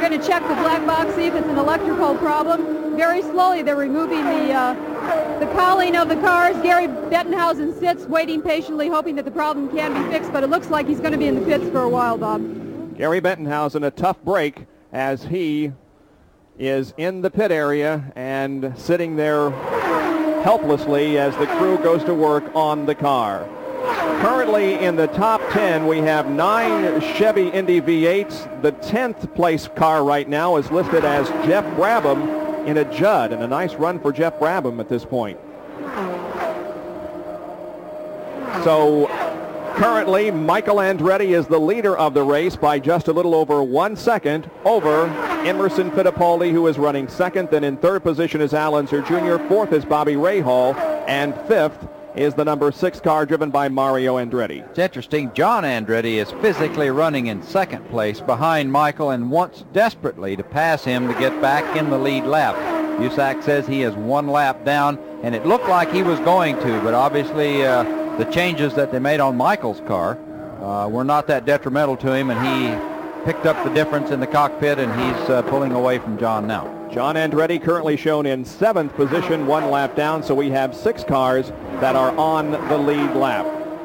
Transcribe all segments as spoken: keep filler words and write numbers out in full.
going to check the black box, see if it's an electrical problem. Very slowly, they're removing the uh, the cowling of the cars. Gary Bettenhausen sits, waiting patiently, hoping that the problem can be fixed, but it looks like he's going to be in the pits for a while, Bob. Gary Bettenhausen, a tough break as he is in the pit area and sitting there helplessly as the crew goes to work on the car. Currently in the top ten, we have nine Chevy Indy V eights. The tenth place car right now is listed as Jeff Brabham in a Judd, and a nice run for Jeff Brabham at this point. So currently, Michael Andretti is the leader of the race by just a little over one second over Emerson Fittipaldi, who is running second. Then in third position is Al Unser Junior Fourth is Bobby Rahal. And fifth is the number six car driven by Mario Andretti. It's interesting. John Andretti is physically running in second place behind Michael and wants desperately to pass him to get back in the lead lap. U S A C says he is one lap down, and it looked like he was going to, but obviously uh, the changes that they made on Michael's car uh, were not that detrimental to him, and he picked up the difference in the cockpit, and he's uh, pulling away from John now. John Andretti currently shown in seventh position, one lap down, so we have six cars that are on the lead lap.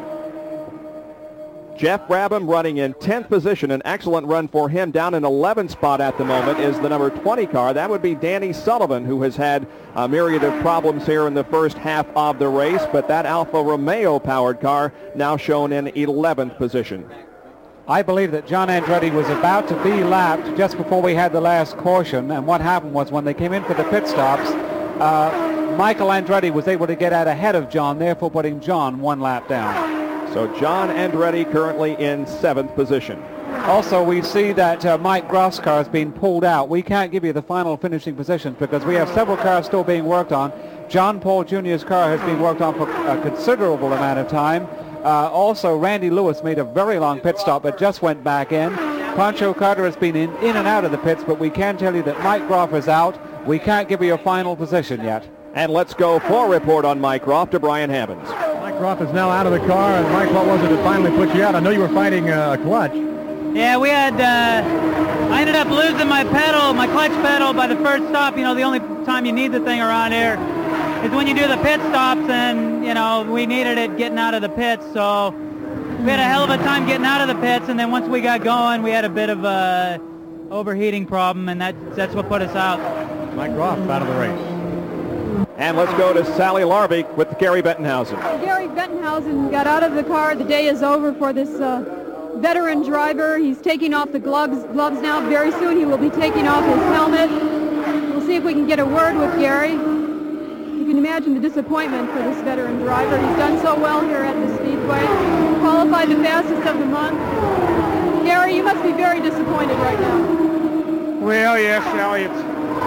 Jeff Brabham running in tenth position, an excellent run for him. Down in eleventh spot at the moment is the number twenty car. That would be Danny Sullivan, who has had a myriad of problems here in the first half of the race, but that Alfa Romeo powered car now shown in eleventh position. I believe that John Andretti was about to be lapped just before we had the last caution, and what happened was when they came in for the pit stops, uh, Michael Andretti was able to get out ahead of John, therefore putting John one lap down. So John Andretti currently in seventh position. Also, we see that uh, Mike Groff's car has been pulled out. We can't give you the final finishing positions because we have several cars still being worked on. John Paul Junior's car has been worked on for a considerable amount of time. Uh, also, Randy Lewis made a very long pit stop but just went back in. Pancho Carter has been in, in and out of the pits, but we can tell you that Mike Groff is out. We can't give you a final position yet. And let's go for a report on Mike Groff to Brian Hammonds. Mike Groff is now out of the car. And Mike, what was it that finally put you out? I know you were fighting uh, a clutch. Yeah, we had, uh, I ended up losing my pedal, my clutch pedal by the first stop. You know, the only time you need the thing around here is when you do the pit stops, and, you know, we needed it getting out of the pits. So we had a hell of a time getting out of the pits, and then once we got going, we had a bit of a overheating problem, and that, that's what put us out. Mike Groff out of the race. And let's go to Sally Larvik with Gary Bettenhausen. Gary Bettenhausen got out of the car. The day is over for this uh, veteran driver. He's taking off the gloves, gloves now. Very soon he will be taking off his helmet. We'll see if we can get a word with Gary. You can imagine the disappointment for this veteran driver. He's done so well here at the Speedway. Qualified the fastest of the month. Gary, you must be very disappointed right now. Well, yes, Sally. It's,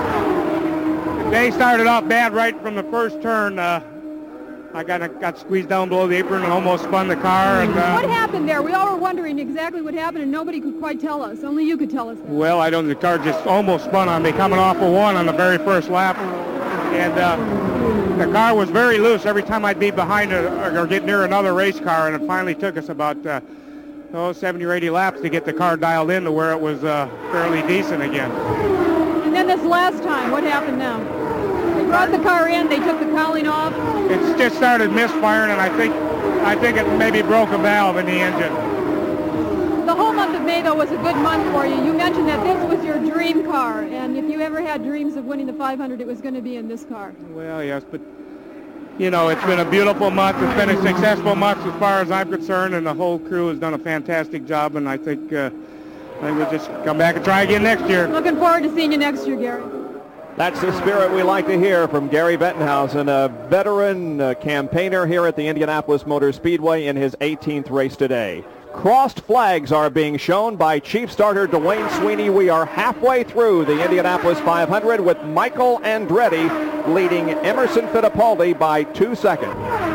the day started off bad right from the first turn. Uh, I got got squeezed down below the apron and almost spun the car. And, uh, what happened there? We all were wondering exactly what happened, and nobody could quite tell us. Only you could tell us that. Well, I don't. The car just almost spun on me, coming off of one on the very first lap, and uh, the car was very loose every time I'd be behind a, or get near another race car, and it finally took us about uh, oh, seventy or eighty laps to get the car dialed in to where it was uh, fairly decent again. And then this last time, what happened now? They brought the car in, they took the cowling off. It just started misfiring, and I think I think it maybe broke a valve in the engine. The whole month of May, though, was a good month for you. You mentioned that this was your dream car, and if you ever had dreams of winning the five hundred, it was going to be in this car. Well, yes, but, you know, it's been a beautiful month. It's been a successful month as far as I'm concerned, and the whole crew has done a fantastic job, and I think, uh, I think we'll just come back and try again next year. Looking forward to seeing you next year, Gary. That's the spirit we like to hear from Gary Bettenhausen, a veteran uh, campaigner here at the Indianapolis Motor Speedway in his eighteenth race today. Crossed flags are being shown by Chief Starter Dwayne Sweeney. We are halfway through the Indianapolis five hundred with Michael Andretti leading Emerson Fittipaldi by two seconds.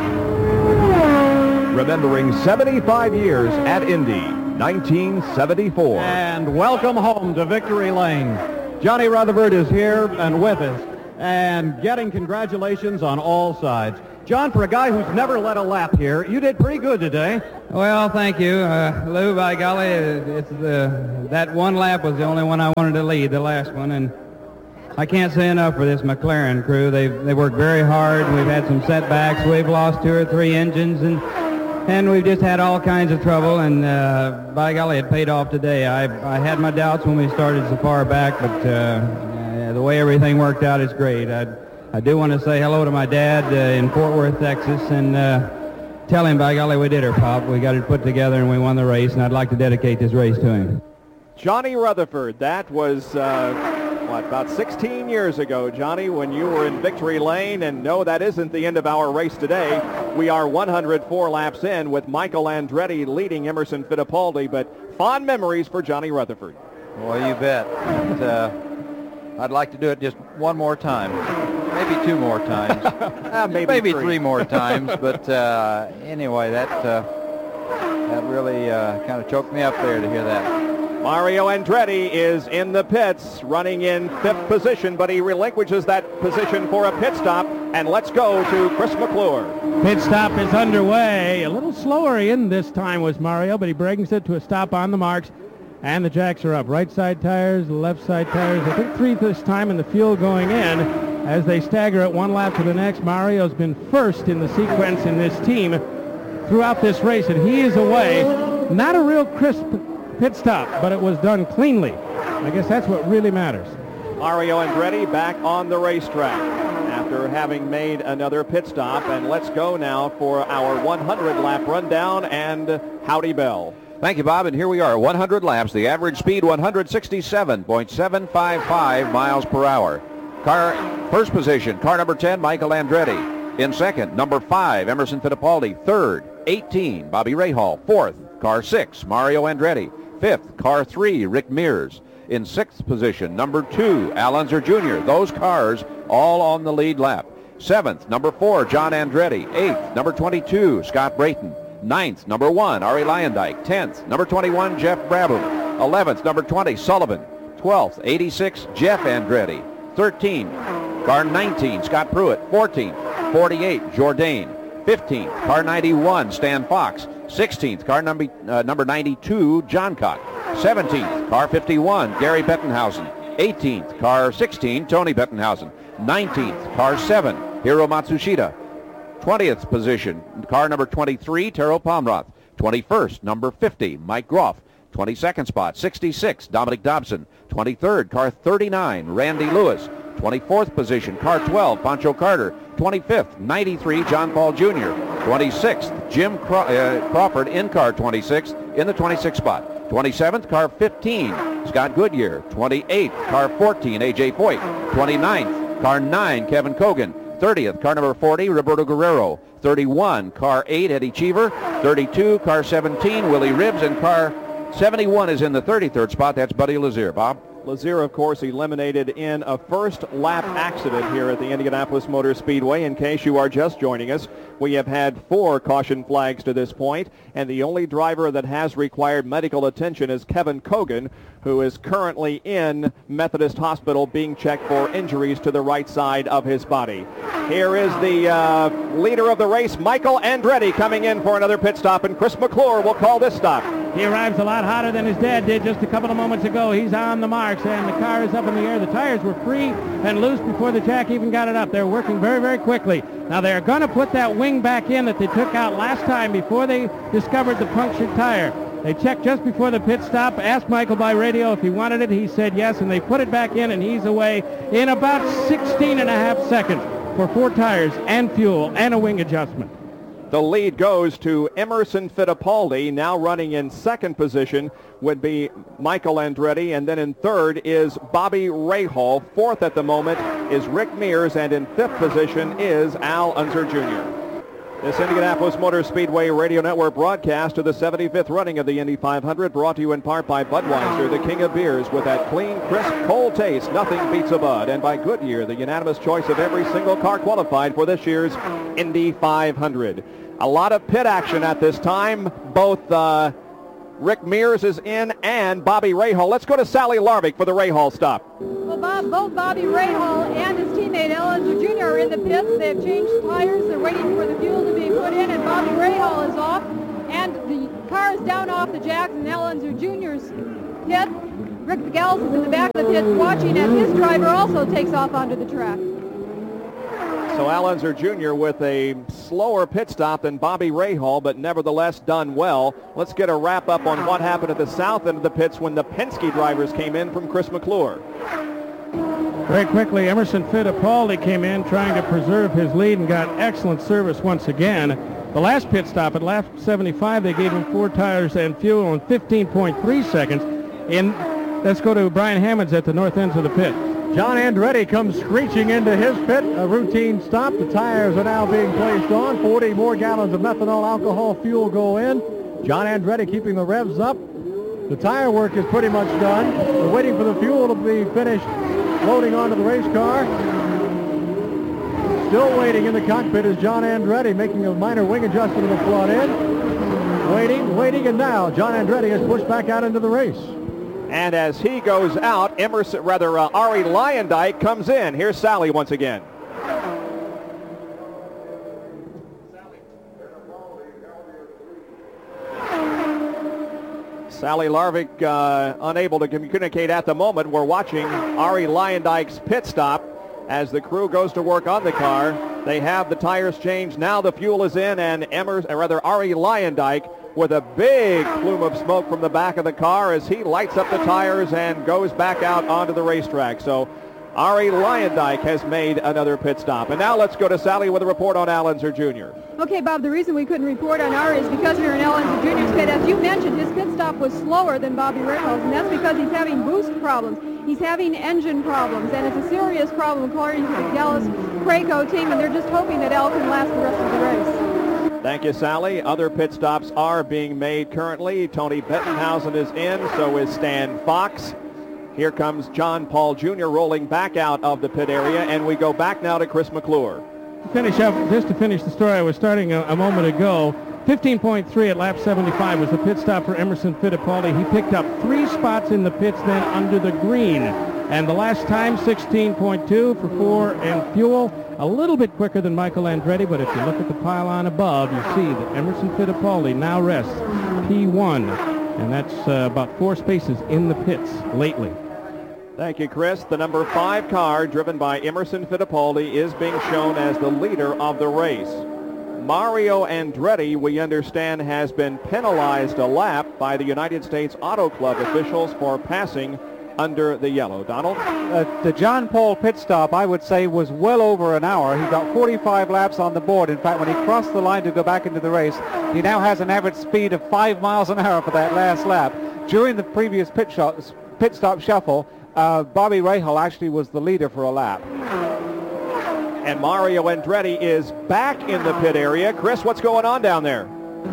Remembering seventy-five years at Indy, nineteen seventy-four. And welcome home to Victory Lane. Johnny Rutherford is here and with us, and getting congratulations on all sides. John, for a guy who's never led a lap here, you did pretty good today. Well, thank you, uh, Lou. By golly, it's the that one lap was the only one I wanted to lead, the last one, and I can't say enough for this McLaren crew. They they worked very hard. We've had some setbacks. We've lost two or three engines, and and we've just had all kinds of trouble. And uh, by golly, it paid off today. I I had my doubts when we started so far back, but uh, uh, the way everything worked out is great. I I do want to say hello to my dad uh, in Fort Worth, Texas, and uh, tell him, by golly, we did her, Pop. We got it put together, and we won the race, and I'd like to dedicate this race to him. Johnny Rutherford, that was, uh, what, about sixteen years ago, Johnny, when you were in victory lane. And no, that isn't the end of our race today. We are one hundred four laps in with Michael Andretti leading Emerson Fittipaldi, but fond memories for Johnny Rutherford. Well, you bet. But, uh, I'd like to do it just one more time. Maybe two more times. uh, maybe maybe three, three more times. But uh, anyway, that uh, that really uh, kind of choked me up there to hear that. Mario Andretti is in the pits, running in fifth position, but he relinquishes that position for a pit stop. And let's go to Chris McClure. Pit stop is underway. A little slower in this time was Mario, but he brings it to a stop on the marks. And the jacks are up. Right side tires, left side tires. I think three this time, and the fuel going in as they stagger it one lap to the next. Mario's been first in the sequence in this team throughout this race, and he is away. Not a real crisp pit stop, but it was done cleanly. I guess that's what really matters. Mario Andretti back on the racetrack after having made another pit stop. And let's go now for our one hundred lap rundown and Howdy Bell. Thank you, Bob. And here we are, one hundred laps. The average speed, one hundred sixty-seven point seven five five miles per hour. Car first position, car number ten, Michael Andretti. In second, number five, Emerson Fittipaldi. Third, eighteen, Bobby Rahal. Fourth, car six, Mario Andretti. Fifth, car three, Rick Mears. In sixth position, number two, Al Unser Junior Those cars all on the lead lap. Seventh, number four, John Andretti. Eighth, number twenty-two, Scott Brayton. Ninth, number one, Ari Leyendyke. Tenth, number twenty-one, Jeff Brabham. Eleventh, number twenty, Sullivan. Twelfth, eighty-six, Jeff Andretti. Thirteen, car nineteen, Scott Pruitt. Fourteenth, forty-eight, Jourdain. Fifteenth, car ninety-one, Stan Fox. Sixteenth, car number uh, number ninety-two, John Cock. Seventeenth, car fifty-one, Gary Bettenhausen. Eighteenth, car sixteen, Tony Bettenhausen. Nineteenth, car seven, Hiro Matsushita. twentieth position, car number twenty-three, Taro Pomroth. twenty-first, number fifty, Mike Groff. twenty-second spot, sixty-six, Dominic Dobson. twenty-third, car thirty-nine, Randy Lewis. twenty-fourth position, car twelve, Pancho Carter. twenty-fifth, ninety-three, John Paul Junior twenty-sixth, Jim Craw- uh, Crawford in car twenty-six in the twenty-sixth spot. twenty-seventh, car fifteen, Scott Goodyear. twenty-eighth, car fourteen, A J Foyt. twenty-ninth, car nine, Kevin Cogan. thirtieth, car number forty, Roberto Guerrero. thirty-one, car eight, Eddie Cheever. thirty-two, car seventeen, Willie Ribbs. And car seventy-one is in the thirty-third spot. That's Buddy Lazier. Bob? Lazier, of course, eliminated in a first lap accident here at the Indianapolis Motor Speedway. In case you are just joining us, we have had four caution flags to this point, and the only driver that has required medical attention is Kevin Cogan, who is currently in Methodist Hospital being checked for injuries to the right side of his body. Here is the uh, leader of the race, Michael Andretti, coming in for another pit stop, and Chris McClure will call this stop. He arrives a lot hotter than his dad did just a couple of moments ago. He's on the marks, and the car is up in the air. The tires were free and loose before the jack even got it up. They're working very, very quickly. Now, they're going to put that wing back in that they took out last time before they discovered the punctured tire. They checked just before the pit stop, asked Michael by radio if he wanted it. He said yes, and they put it back in, and he's away in about sixteen and a half seconds for four tires and fuel and a wing adjustment. The lead goes to Emerson Fittipaldi. Now running in second position would be Michael Andretti, and then in third is Bobby Rahal. Fourth at the moment is Rick Mears, and in fifth position is Al Unser Junior This Indianapolis Motor Speedway Radio Network broadcast of the seventy-fifth running of the Indy five hundred, brought to you in part by Budweiser, the king of beers, with that clean, crisp, cold taste. Nothing beats a Bud. And by Goodyear, the unanimous choice of every single car qualified for this year's Indy five hundred. A lot of pit action at this time. Both uh, Rick Mears is in, and Bobby Rahal. Let's go to Sally Larvik for the Rahal stop. Well, Bob, both Bobby Rahal and his teammate Ellinger Junior are in the pits. They've changed tires. They're waiting for the fuel to be put in, and Bobby Rahal is off. And the car is down off the Jackson Ellinger Junior's pit. Rick McGallis is in the back of the pit watching as his driver also takes off onto the track. So Ellinger Junior with a slower pit stop than Bobby Rahal, but nevertheless done well. Let's get a wrap up on what happened at the south end of the pits when the Penske drivers came in from Chris McClure. Very quickly, Emerson Fittipaldi came in trying to preserve his lead and got excellent service once again. The last pit stop at lap seventy-five, they gave him four tires and fuel in fifteen point three seconds. In, let's go to Brian Hammonds at the north ends of the pit. John Andretti comes screeching into his pit, a routine stop. The tires are now being placed on. forty more gallons of methanol alcohol fuel go in. John Andretti keeping the revs up. The tire work is pretty much done. We're waiting for the fuel to be finished loading onto the race car. Still waiting in the cockpit is John Andretti making a minor wing adjustment of the front end. Waiting, waiting, and now John Andretti is pushed back out into the race. And as he goes out, Emerson, rather, uh, Ari Luyendyk comes in. Here's Sally once again. Sally Larvik uh, unable to communicate at the moment. We're watching Ari Luyendyk's pit stop as the crew goes to work on the car. They have the tires changed. Now the fuel is in, and Emerson, or rather Ari Luyendyk with a big plume of smoke from the back of the car as he lights up the tires and goes back out onto the racetrack. So Ari Luyendyk has made another pit stop. And now let's go to Sally with a report on Ellinger Junior Okay, Bob, the reason we couldn't report on Ari is because we were in Ellinger Junior's pit. As you mentioned, his pit stop was slower than Bobby Rahal's, and that's because he's having boost problems. He's having engine problems, and it's a serious problem according to the Gallus Craco team, and they're just hoping that Al can last the rest of the race. Thank you, Sally. Other pit stops are being made currently. Tony Bettenhausen is in, so is Stan Fox. Here comes John Paul Junior rolling back out of the pit area, and we go back now to Chris McClure. To finish up, just to finish the story I was starting a, a moment ago, fifteen point three at lap seventy-five was the pit stop for Emerson Fittipaldi. He picked up three spots in the pits then under the green. And the last time, sixteen point two for four and fuel. A little bit quicker than Michael Andretti, but if you look at the pylon above, you see that Emerson Fittipaldi now rests P one. And that's uh, about four spaces in the pits lately. Thank you, Chris. The number five car, driven by Emerson Fittipaldi, is being shown as the leader of the race. Mario Andretti, we understand, has been penalized a lap by the United States Auto Club officials for passing under the yellow. Donald? Uh, the John Paul pit stop, I would say, was well over an hour. He got forty-five laps on the board. In fact, when he crossed the line to go back into the race, he now has an average speed of five miles an hour for that last lap. During the previous pit, shots, pit stop shuffle, uh, Bobby Rahal actually was the leader for a lap. And Mario Andretti is back in the pit area. Chris, what's going on down there?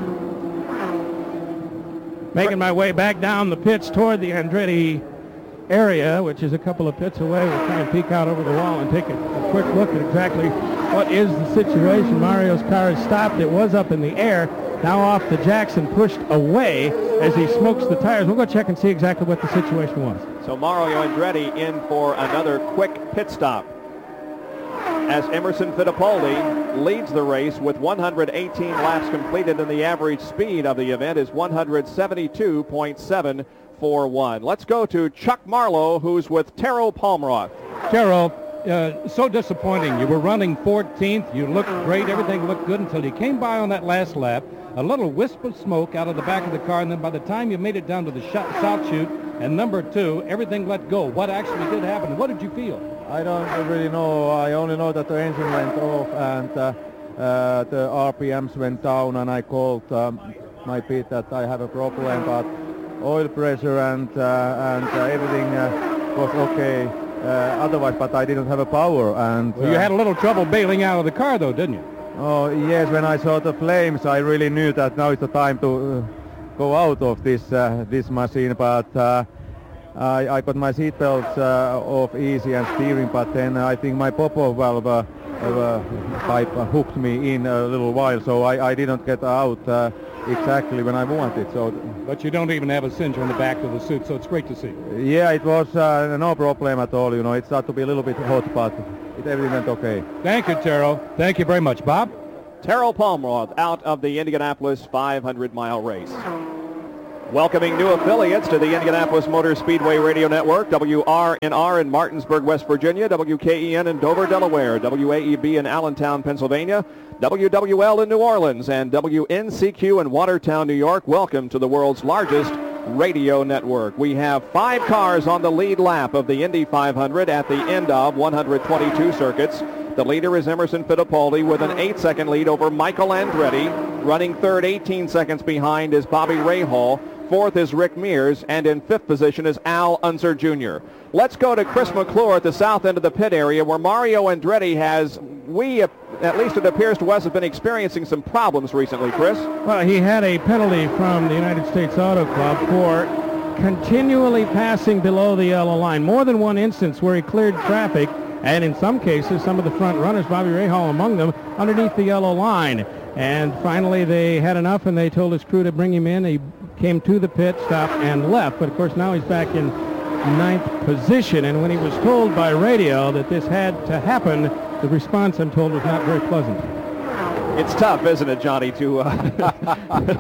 Making my way back down the pits toward the Andretti area, which is a couple of pits away. We'll try and peek out over the wall and take a, a quick look at exactly what is the situation. Mario's car has stopped. It was up in the air, now off the Jackson, pushed away as he smokes the tires. We'll go check and see exactly what the situation was. So Mario Andretti in for another quick pit stop as Emerson Fittipaldi leads the race with one hundred eighteen laps completed, and the average speed of the event is one hundred seventy-two point seven four one. Let's go to Chuck Marlowe, who's with Taro Palmroth. Taro, uh, so disappointing. You were running fourteenth. You looked great. Everything looked good until you came by on that last lap. A little wisp of smoke out of the back of the car, and then by the time you made it down to the sh- south chute and number two, everything let go. What actually did happen? What did you feel? I don't really know. I only know that the engine went off and uh, uh, the R P Ms went down, and I called um, my pit that I have a problem, but oil pressure and uh, and uh, everything uh, was okay. Uh, otherwise, but I didn't have a power. And well, you uh, had a little trouble bailing out of the car, though, didn't you? Oh yes, when I saw the flames, I really knew that now is the time to uh, go out of this uh, this machine. But uh, I, I got my seat belts uh, off easy and steering, but then I think my pop-off valve uh, uh, pipe hooked me in a little while, so I, I didn't get out uh, exactly when I want it. So, but you don't even have a cinch on the back of the suit, so it's great to see. Yeah, it was uh, no problem at all. You know, it started to be a little bit hot, but it everything went okay. Thank you, Terrell. Thank you very much, Bob. Terrell Palmroth out of the Indianapolis five hundred mile race. Welcoming new affiliates to the Indianapolis Motor Speedway Radio Network, W R N R in Martinsburg, West Virginia, W K E N in Dover, Delaware, W A E B in Allentown, Pennsylvania, W W L in New Orleans, and W N C Q in Watertown, New York. Welcome to the world's largest radio network. We have five cars on the lead lap of the Indy five hundred at the end of one hundred twenty-two circuits. The leader is Emerson Fittipaldi with an eight-second lead over Michael Andretti. Running third, eighteen seconds behind, is Bobby Rahal. Fourth is Rick Mears, and in fifth position is Al Unser Junior Let's go to Chris McClure at the south end of the pit area, where Mario Andretti has, we, at least it appears to us, have been experiencing some problems recently, Chris. Well, he had a penalty from the United States Auto Club for continually passing below the yellow line. More than one instance where he cleared traffic, and in some cases, some of the front runners, Bobby Rahal among them, underneath the yellow line. And finally, they had enough, and they told his crew to bring him in. He came to the pit stop and left. But, of course, now he's back in ninth position. And when he was told by radio that this had to happen, the response, I'm told, was not very pleasant. It's tough, isn't it, Johnny, to... Uh...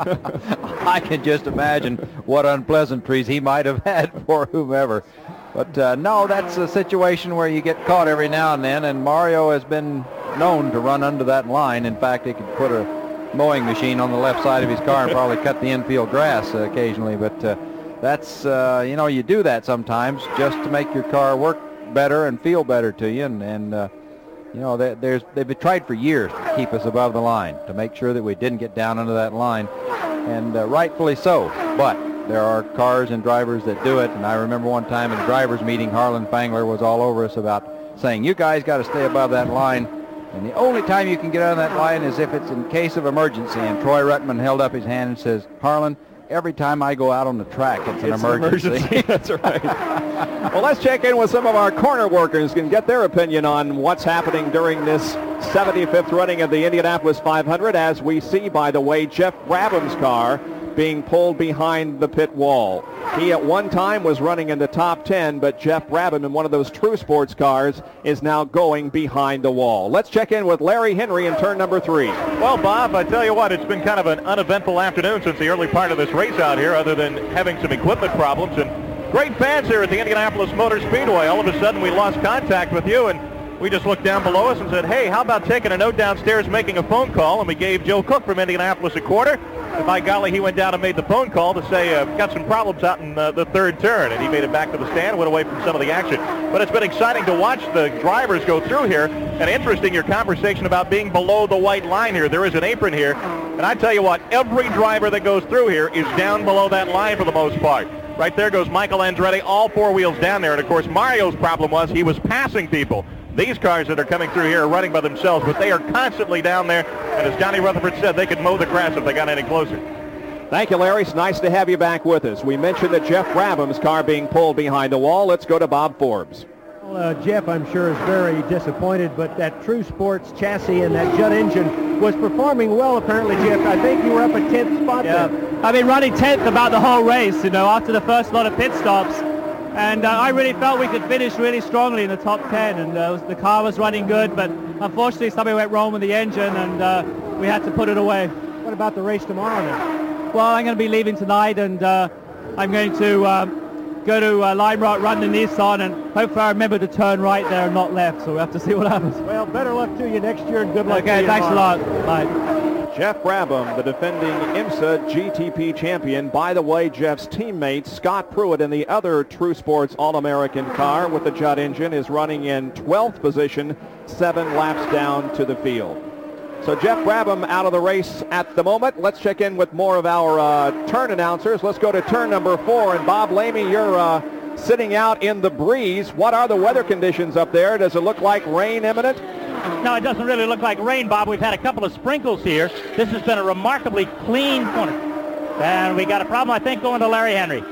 I can just imagine what unpleasantries he might have had for whomever. But, uh, no, that's a situation where you get caught every now and then, and Mario has been known to run under that line. In fact, he could put a mowing machine on the left side of his car and probably cut the infield grass uh, occasionally. But uh, that's, uh, you know, you do that sometimes just to make your car work better and feel better to you. And, and uh, you know, they, there's, they've tried for years to keep us above the line, to make sure that we didn't get down under that line. And uh, rightfully so. But there are cars and drivers that do it. And I remember one time in a driver's meeting, Harlan Fangler was all over us about saying, you guys got to stay above that line. And the only time you can get on that line is if it's in case of emergency. And Troy Ruttman held up his hand and says, Harlan, every time I go out on the track, it's an it's emergency. An emergency. That's right. Well, let's check in with some of our corner workers and get their opinion on what's happening during this seventy-fifth running of the Indianapolis five hundred, as we see, by the way, Jeff Brabham's car being pulled behind the pit wall. He at one time was running in the top ten, but Jeff Brabham in one of those True Sports cars is now going behind the wall. Let's check in with Larry Henry in turn number three. Well, Bob, I tell you what, it's been kind of an uneventful afternoon since the early part of this race out here, other than having some equipment problems. And great fans here at the Indianapolis Motor Speedway. All of a sudden, we lost contact with you, and we just looked down below us and said, hey, how about taking a note downstairs, making a phone call? And we gave Joe Cook from Indianapolis a quarter. And by golly, he went down and made the phone call to say, uh, got some problems out in uh, the third turn. And he made it back to the stand, went away from some of the action. But it's been exciting to watch the drivers go through here. And interesting, your conversation about being below the white line here. There is an apron here. And I tell you what, every driver that goes through here is down below that line for the most part. Right there goes Michael Andretti, all four wheels down there. And, of course, Mario's problem was he was passing people. These cars that are coming through here are running by themselves, but they are constantly down there. And as Johnny Rutherford said, they could mow the grass if they got any closer. Thank you, Larry. It's nice to have you back with us. We mentioned that Jeff Brabham's car being pulled behind the wall. Let's go to Bob Forbes. Well, uh, Jeff, I'm sure, is very disappointed, but that True Sports chassis and that Judd engine was performing well, apparently, Jeff. I think you were up at tenth spot yeah. there. I've been running tenth about the whole race, you know, after the first lot of pit stops. And uh, I really felt we could finish really strongly in the top ten, and uh, the car was running good, but unfortunately something went wrong with the engine, and uh, we had to put it away. What about the race tomorrow then? Well, I'm going to be leaving tonight, and uh, I'm going to uh, go to uh, Lime Rock, run the Nissan, and hopefully I remember to turn right there and not left, so we'll have to see what happens. Well, better luck to you next year, and good luck okay, to you thanks tomorrow. a lot. Bye. Jeff Brabham, the defending IMSA G T P champion. By the way, Jeff's teammate, Scott Pruitt, in the other True Sports All-American car with the Judd engine, is running in twelfth position, seven laps down to the field. So Jeff Brabham out of the race at the moment. Let's check in with more of our uh, turn announcers. Let's go to turn number four. And Bob Lamy, you're uh, sitting out in the breeze. What are the weather conditions up there? Does it look like rain imminent? No, it doesn't really look like rain, Bob. We've had a couple of sprinkles here. This has been a remarkably clean corner. And we got a problem, I think, going to Larry Henry.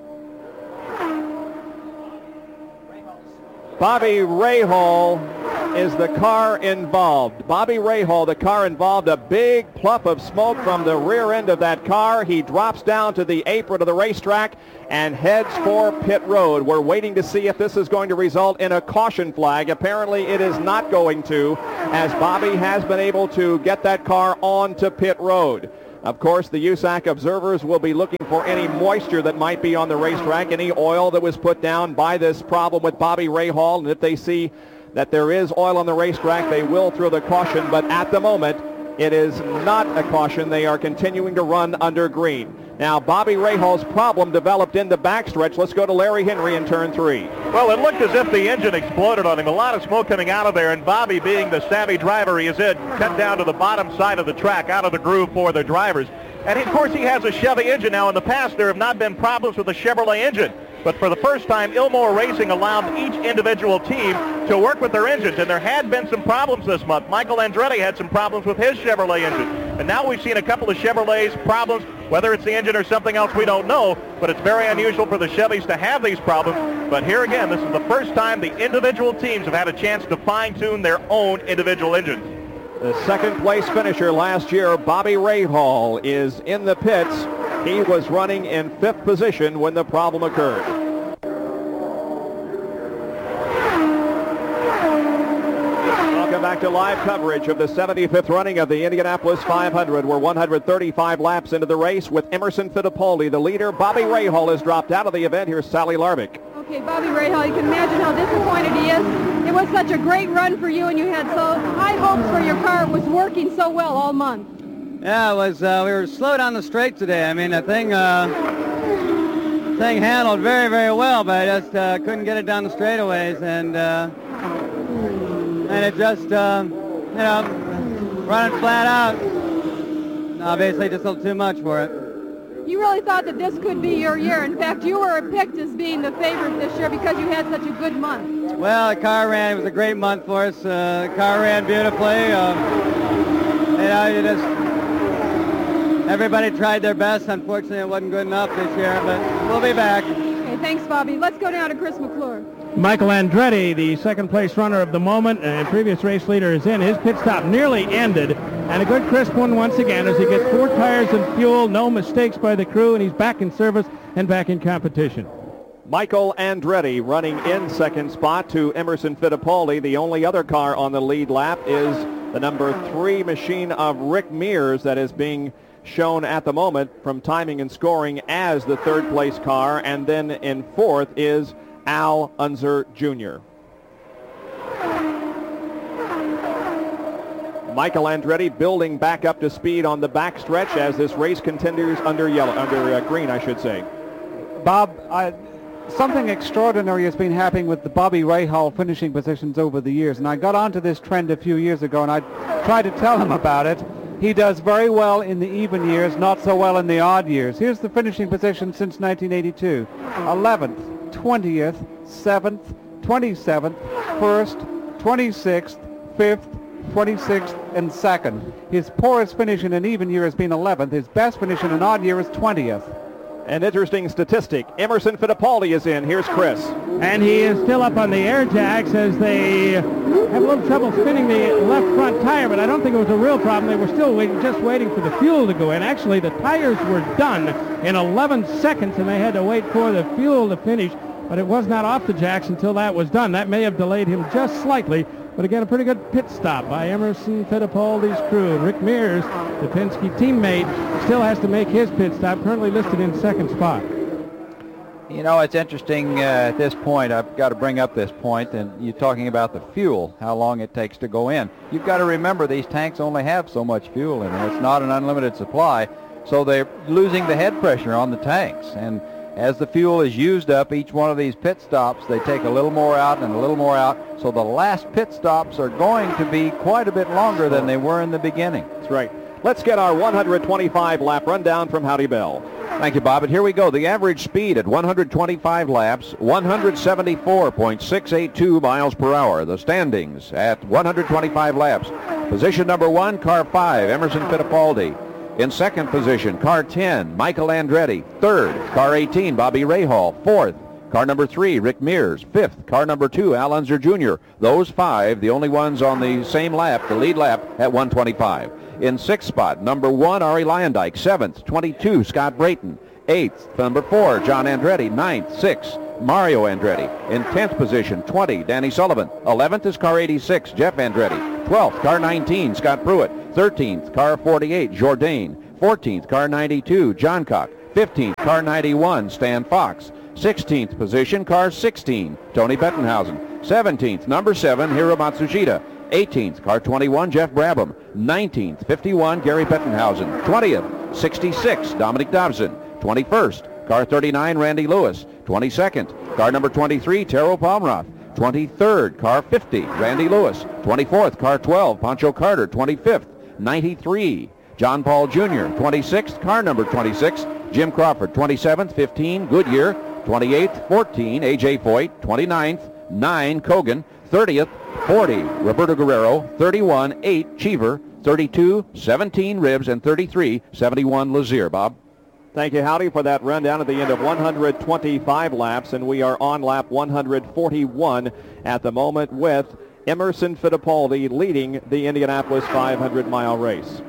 Bobby Rahal is the car involved. Bobby Rahal, the car involved, a big pluff of smoke from the rear end of that car. He drops down to the apron of the racetrack and heads for pit road. We're waiting to see if this is going to result in a caution flag. Apparently it is not going to, as Bobby has been able to get that car onto pit road. Of course, the U S A C observers will be looking for any moisture that might be on the racetrack, any oil that was put down by this problem with Bobby Rahal, and if they see that there is oil on the racetrack, they will throw the caution, but at the moment, it is not a caution. They are continuing to run under green. Now, Bobby Rahal's problem developed in the backstretch. Let's go to Larry Henry in turn three. Well, it looked as if the engine exploded on him. A lot of smoke coming out of there, and Bobby, being the savvy driver he is, in, cut down to the bottom side of the track, out of the groove for the drivers. And, of course, he has a Chevy engine. Now, in the past, there have not been problems with the Chevrolet engine. But for the first time, Ilmor Racing allowed each individual team to work with their engines, and there had been some problems this month. Michael Andretti had some problems with his Chevrolet engine, and now we've seen a couple of Chevrolets problems. Whether it's the engine or something else, we don't know, but it's very unusual for the Chevys to have these problems. But here again, this is the first time the individual teams have had a chance to fine-tune their own individual engines. The second place finisher last year, Bobby Rahal, is in the pits. He was running in fifth position when the problem occurred. Welcome back to live coverage of the seventy-fifth running of the Indianapolis five hundred. We're one hundred thirty-five laps into the race with Emerson Fittipaldi, the leader. Bobby Rahal has dropped out of the event. Here's Sally Larbick. Okay, Bobby Rahal, you can imagine how disappointed he is. It was such a great run for you, and you had so high hopes for your car. It was working so well all month. Yeah, it was. Uh, we were slow down the straight today. I mean, the thing, uh, thing handled very, very well, but I just uh, couldn't get it down the straightaways, and uh, and it just, uh, you know, running flat out. Obviously, just a little too much for it. You really thought that this could be your year. In fact, you were picked as being the favorite this year because you had such a good month. Well, the car ran. It was a great month for us. Uh, the car ran beautifully. Um, you know, you just. Everybody tried their best. Unfortunately, it wasn't good enough this year, but we'll be back. Okay, thanks, Bobby. Let's go down to Chris McClure. Michael Andretti, the second-place runner of the moment and previous race leader, is in. His pit stop nearly ended, and a good crisp one once again as he gets four tires and fuel, no mistakes by the crew, and he's back in service and back in competition. Michael Andretti running in second spot to Emerson Fittipaldi. The only other car on the lead lap is the number three machine of Rick Mears that is being shown at the moment from timing and scoring as the third place car, and then in fourth is Al Unser Junior Michael Andretti building back up to speed on the backstretch as this race continues under yellow, under uh, green, I should say. Bob, I, something extraordinary has been happening with the Bobby Rahal finishing positions over the years, and I got onto this trend a few years ago, and I tried to tell him about it. He does very well in the even years, not so well in the odd years. Here's the finishing position since nineteen eighty-two. eleventh, twentieth, seventh, twenty-seventh, first, twenty-sixth, fifth, twenty-sixth, and second. His poorest finish in an even year has been eleventh. His best finish in an odd year is twentieth. An interesting statistic. Emerson Fittipaldi is in. Here's Chris. And he is still up on the air jacks as they have a little trouble spinning the left front tire, but I don't think it was a real problem. They were still waiting, just waiting for the fuel to go in. Actually, the tires were done in eleven seconds, and they had to wait for the fuel to finish, but it was not off the jacks until that was done. That may have delayed him just slightly, but again, a pretty good pit stop by Emerson Fittipaldi's crew. Rick Mears, the Penske teammate, still has to make his pit stop, currently listed in second spot. You know, it's interesting uh, at this point. I've got to bring up this point, and you're talking about the fuel, how long it takes to go in. You've got to remember these tanks only have so much fuel in them. It's not an unlimited supply, so they're losing the head pressure on the tanks. And as the fuel is used up, each one of these pit stops, they take a little more out and a little more out. So the last pit stops are going to be quite a bit longer than they were in the beginning. That's right. Let's get our one hundred twenty-five lap rundown from Howdy Bell. Thank you, Bob. And here we go. The average speed at one hundred twenty-five laps, one hundred seventy-four point six eight two miles per hour. The standings at one hundred twenty-five laps. Position number one, car five, Emerson Fittipaldi. In second position, car ten, Michael Andretti. Third, car eighteen, Bobby Rahal. Fourth, Car number three, Rick Mears. Fifth, car number two, Al Unser Junior Those five, the only ones on the same lap, the lead lap, at one twenty-five. In sixth spot, number one, Ari Lyondike. Seventh, twenty-two, Scott Brayton. Eighth, number four, John Andretti. Ninth, six, Mario Andretti. In tenth position, twenty, Danny Sullivan. eleventh is car eighty-six, Jeff Andretti. twelfth, car nineteen, Scott Pruitt. thirteenth, car forty-eight, Jourdain. fourteenth, car ninety-two, John Cock. fifteenth, car ninety-one, Stan Fox. sixteenth position, car sixteen, Tony Bettenhausen. seventeenth, number seven, Hiro Matsushita. eighteenth, car twenty-one, Jeff Brabham. nineteenth, fifty-one, Gary Bettenhausen. twentieth, sixty-six, Dominic Dobson. twenty-first, car thirty-nine, Randy Lewis. twenty-second, car number twenty-three, Taro Palmroth. twenty-third, car fifty, Randy Lewis. twenty-fourth, car twelve, Pancho Carter. twenty-fifth, ninety-three, John Paul Junior twenty-sixth, car number twenty-six, Jim Crawford. twenty-seventh, fifteen, Goodyear. twenty-eighth, fourteen, A J Foyt. twenty-ninth, nine, Kogan. thirtieth, forty, Roberto Guerrero. thirty-one, eight, Cheever. thirty-two, seventeen, Ribbs. And thirty-three, seventy-one, Lazier. Bob? Thank you, Howdy, for that rundown at the end of one hundred twenty-five laps, and we are on lap one hundred forty-one at the moment with Emerson Fittipaldi leading the Indianapolis five hundred mile race.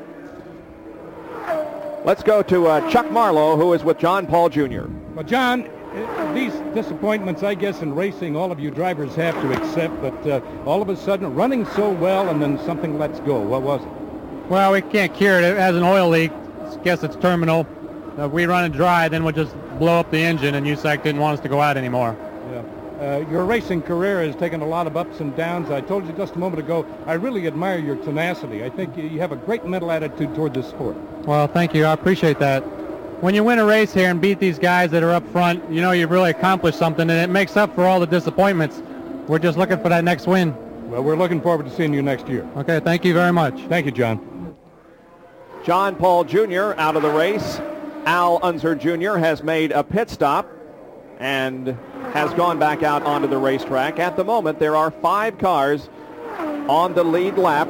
Let's go to uh, Chuck Marlowe, who is with John Paul Junior Well, John, uh, these disappointments, I guess, in racing, all of you drivers have to accept, but uh, all of a sudden, running so well and then something lets go. What was it? Well, we can't cure it. It has an oil leak. I guess it's terminal. If we run it dry, then we'll just blow up the engine, and U S A C didn't want us to go out anymore. Yeah. Uh, your racing career has taken a lot of ups and downs. I told you just a moment ago, I really admire your tenacity. I think you have a great mental attitude toward this sport. Well, thank you. I appreciate that. When you win a race here and beat these guys that are up front, you know you've really accomplished something, and it makes up for all the disappointments. We're just looking for that next win. Well, we're looking forward to seeing you next year. Okay, thank you very much. Thank you, John. John Paul Junior out of the race. Al Unser Junior has made a pit stop and has gone back out onto the racetrack. At the moment, there are five cars on the lead lap,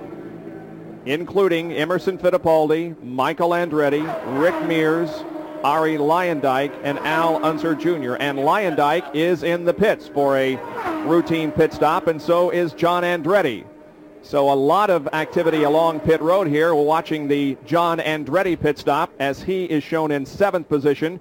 including Emerson Fittipaldi, Michael Andretti, Rick Mears, Ari Lyondike, and Al Unser Junior And Lyondike is in the pits for a routine pit stop, and so is John Andretti. So a lot of activity along pit road here. We're watching the John Andretti pit stop as he is shown in seventh position.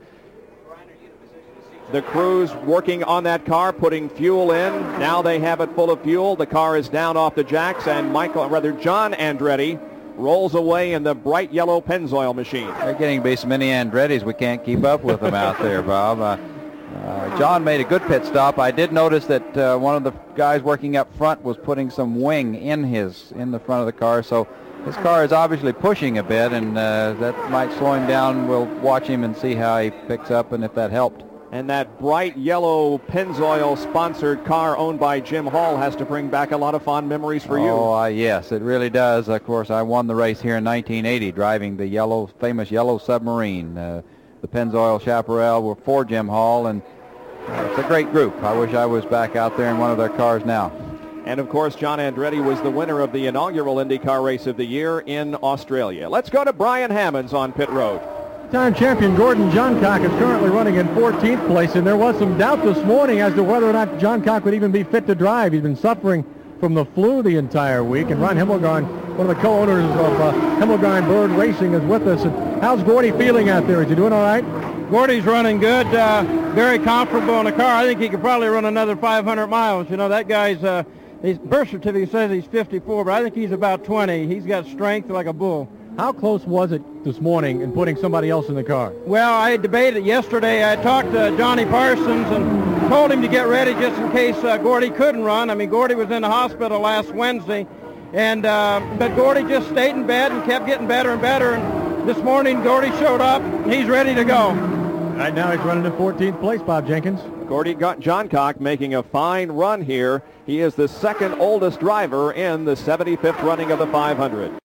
The crew's working on that car, putting fuel in. Now they have it full of fuel. The car is down off the jacks, and Michael, rather John Andretti rolls away in the bright yellow Pennzoil machine. They're getting to be so many Andrettis we can't keep up with them out there, Bob. Uh, Uh, John made a good pit stop. I did notice that uh, one of the guys working up front was putting some wing in his in the front of the car, so his car is obviously pushing a bit, and uh, that might slow him down. We'll watch him and see how he picks up and if that helped. And that bright yellow Pennzoil sponsored car owned by Jim Hall has to bring back a lot of fond memories for you. Oh, uh, yes, it really does. Of course, I won the race here in nineteen eighty driving the yellow, famous yellow submarine. Uh, the Pennzoil Chaparral were for Jim Hall, and uh, it's a great group. I wish I was back out there in one of their cars now. And, of course, John Andretti was the winner of the inaugural IndyCar race of the year in Australia. Let's go to Brian Hammonds on pit road. Time champion Gordon Johncock is currently running in fourteenth place, and there was some doubt this morning as to whether or not Johncock would even be fit to drive. He's been suffering from the flu the entire week, and Ron Himmelgarn, one of the co-owners of uh, Himmelgarn Bird Racing, is with us. And how's Gordy feeling out there? Is he doing all right? Gordy's running good, uh, very comfortable in the car. I think he could probably run another five hundred miles. You know, that guy's, uh, his birth certificate says he's fifty-four, but I think he's about twenty. He's got strength like a bull. How close was it this morning in putting somebody else in the car? Well, I debated yesterday. I talked to Johnny Parsons and told him to get ready just in case uh, Gordy couldn't run. I mean, Gordy was in the hospital last Wednesday, and uh, but Gordy just stayed in bed and kept getting better and better. And this morning, Gordy showed up. And he's ready to go. Right now, he's running in fourteenth place, Bob Jenkins. Gordy Johncock making a fine run here. He is the second oldest driver in the seventy-fifth running of the five hundred.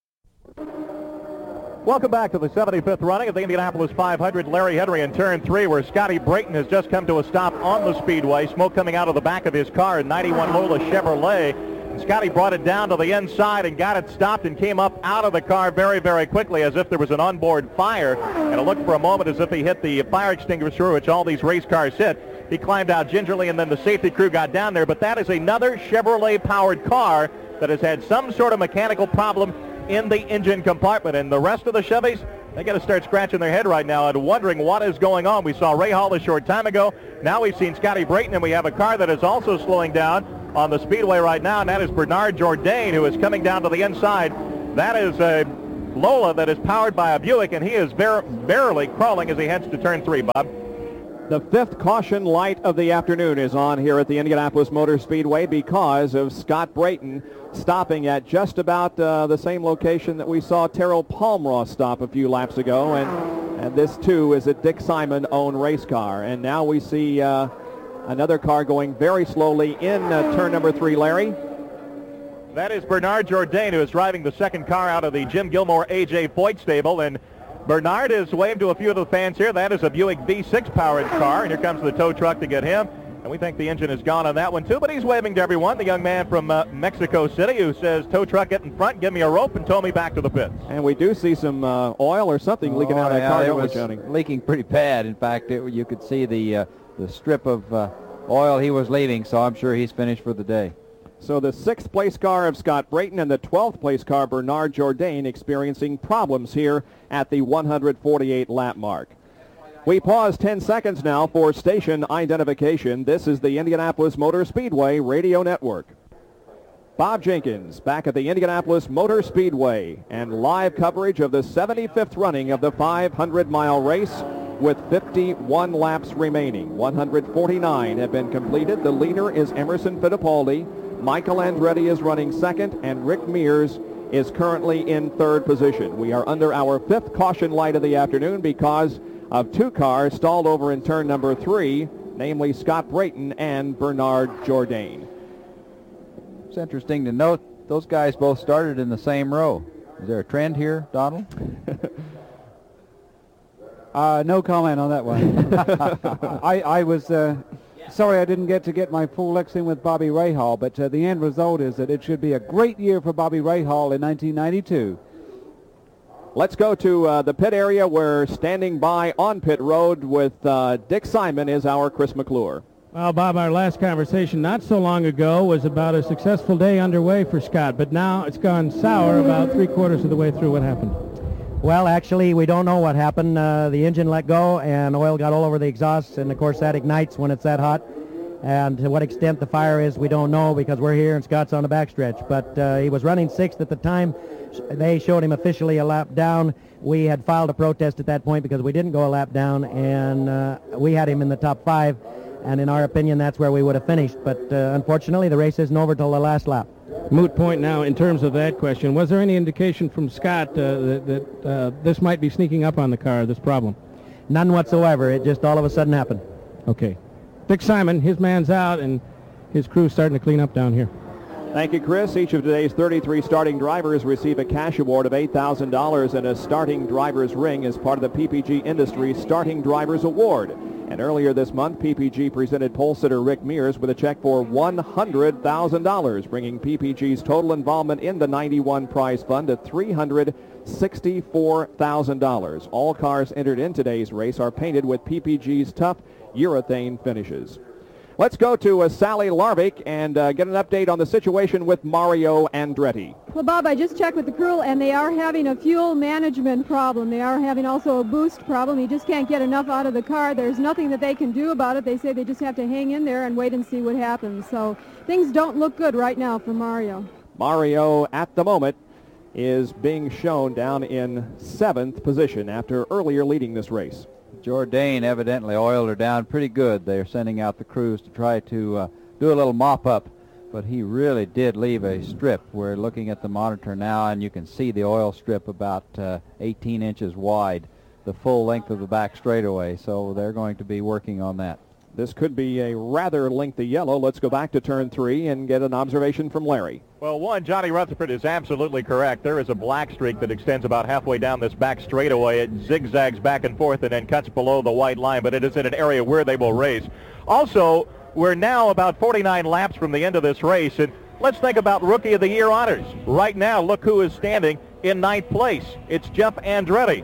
Welcome back to the seventy-fifth running of the Indianapolis five hundred. Larry Henry in turn three, where Scotty Brayton has just come to a stop on the speedway. Smoke coming out of the back of his car, a ninety-one Lola Chevrolet. And Scotty brought it down to the inside and got it stopped and came up out of the car very, very quickly as if there was an onboard fire. And it looked for a moment as if he hit the fire extinguisher, which all these race cars hit. He climbed out gingerly, and then the safety crew got down there. But that is another Chevrolet-powered car that has had some sort of mechanical problem in the engine compartment. And the rest of the Chevys, they got to start scratching their head right now and wondering what is going on. We saw Ray Hall a short time ago. Now we've seen Scotty Brayton, and we have a car that is also slowing down on the speedway right now, and that is Bernard Jourdain, who is coming down to the inside. That is a Lola that is powered by a Buick, and he is bar- barely crawling as he heads to turn three, Bob. The fifth caution light of the afternoon is on here at the Indianapolis Motor Speedway because of Scott Brayton stopping at just about uh, the same location that we saw Terrell Palmroth stop a few laps ago. And, and this, too, is a Dick Simon-owned race car. And now we see uh, another car going very slowly in uh, turn number three, Larry. That is Bernard Jourdain, who is driving the second car out of the Jim Gilmore A J Foyt stable. And Bernard has waved to a few of the fans here. That is a Buick V six powered car, and here comes the tow truck to get him. And we think the engine is gone on that one, too, but he's waving to everyone. The young man from uh, Mexico City who says, tow truck, get in front, give me a rope, and tow me back to the pits. And we do see some uh, oil or something leaking oh, out of that yeah, car, it don't we, was Johnny? leaking pretty bad. In fact, it, you could see the, uh, the strip of uh, oil he was leaving, so I'm sure he's finished for the day. So the sixth place car of Scott Brayton and the twelfth place car Bernard Jourdain experiencing problems here at the one hundred forty-eight lap mark. We pause ten seconds now for station identification. This is the Indianapolis Motor Speedway Radio Network. Bob Jenkins back at the Indianapolis Motor Speedway and live coverage of the seventy-fifth running of the five hundred mile race with fifty-one laps remaining. one hundred forty-nine have been completed. The leader is Emerson Fittipaldi. Michael Andretti is running second, and Rick Mears is currently in third position. We are under our fifth caution light of the afternoon because of two cars stalled over in turn number three, namely Scott Brayton and Bernard Jourdain. It's interesting to note those guys both started in the same row. Is there a trend here, Donald? uh, no comment on that one. I, I was... Uh, Sorry I didn't get to get my full licks in with Bobby Rahal, but uh, the end result is that it should be a great year for Bobby Rahal in nineteen ninety-two. Let's go to uh, the pit area where standing by on pit road with uh, Dick Simon is our Chris McClure. Well, Bob, our last conversation not so long ago was about a successful day underway for Scott, but now it's gone sour about three quarters of the way through. What happened? Well, actually, we don't know what happened. Uh, the engine let go, and oil got all over the exhaust, and, of course, that ignites when it's that hot. And to what extent the fire is, we don't know because we're here and Scott's on the backstretch. But uh, he was running sixth at the time. They showed him officially a lap down. We had filed a protest at that point because we didn't go a lap down, and uh, we had him in the top five. And in our opinion, that's where we would have finished. But uh, unfortunately, the race isn't over till the last lap. Moot point now in terms of that question. Was there any indication from Scott uh, that, that uh, this might be sneaking up on the car, this problem? None whatsoever. It just all of a sudden happened. Okay. Dick Simon, his man's out, and his crew's starting to clean up down here. Thank you, Chris. Each of today's thirty-three starting drivers receive a cash award of eight thousand dollars and a starting driver's ring as part of the P P G Industries Starting Drivers Award. And earlier this month, P P G presented pole sitter Rick Mears with a check for one hundred thousand dollars, bringing P P G's total involvement in the ninety-one prize fund to three hundred sixty-four thousand dollars. All cars entered in today's race are painted with P P G's tough urethane finishes. Let's go to uh, Sally Larvik and uh, get an update on the situation with Mario Andretti. Well, Bob, I just checked with the crew, and they are having a fuel management problem. They are having also a boost problem. He just can't get enough out of the car. There's nothing that they can do about it. They say they just have to hang in there and wait and see what happens. So things don't look good right now for Mario. Mario, at the moment, is being shown down in seventh position after earlier leading this race. Jourdain evidently oiled her down pretty good. They're sending out the crews to try to uh, do a little mop-up, but he really did leave a strip. We're looking at the monitor now, and you can see the oil strip about uh, eighteen inches wide, the full length of the back straightaway, so they're going to be working on that. This could be a rather lengthy yellow. Let's go back to turn three and get an observation from Larry. Well, one, Johnny Rutherford is absolutely correct. There is a black streak that extends about halfway down this back straightaway. It zigzags back and forth and then cuts below the white line, but it is in an area where they will race. Also, we're now about forty-nine laps from the end of this race, and let's think about Rookie of the Year honors. Right now, look who is standing in ninth place. It's Jeff Andretti.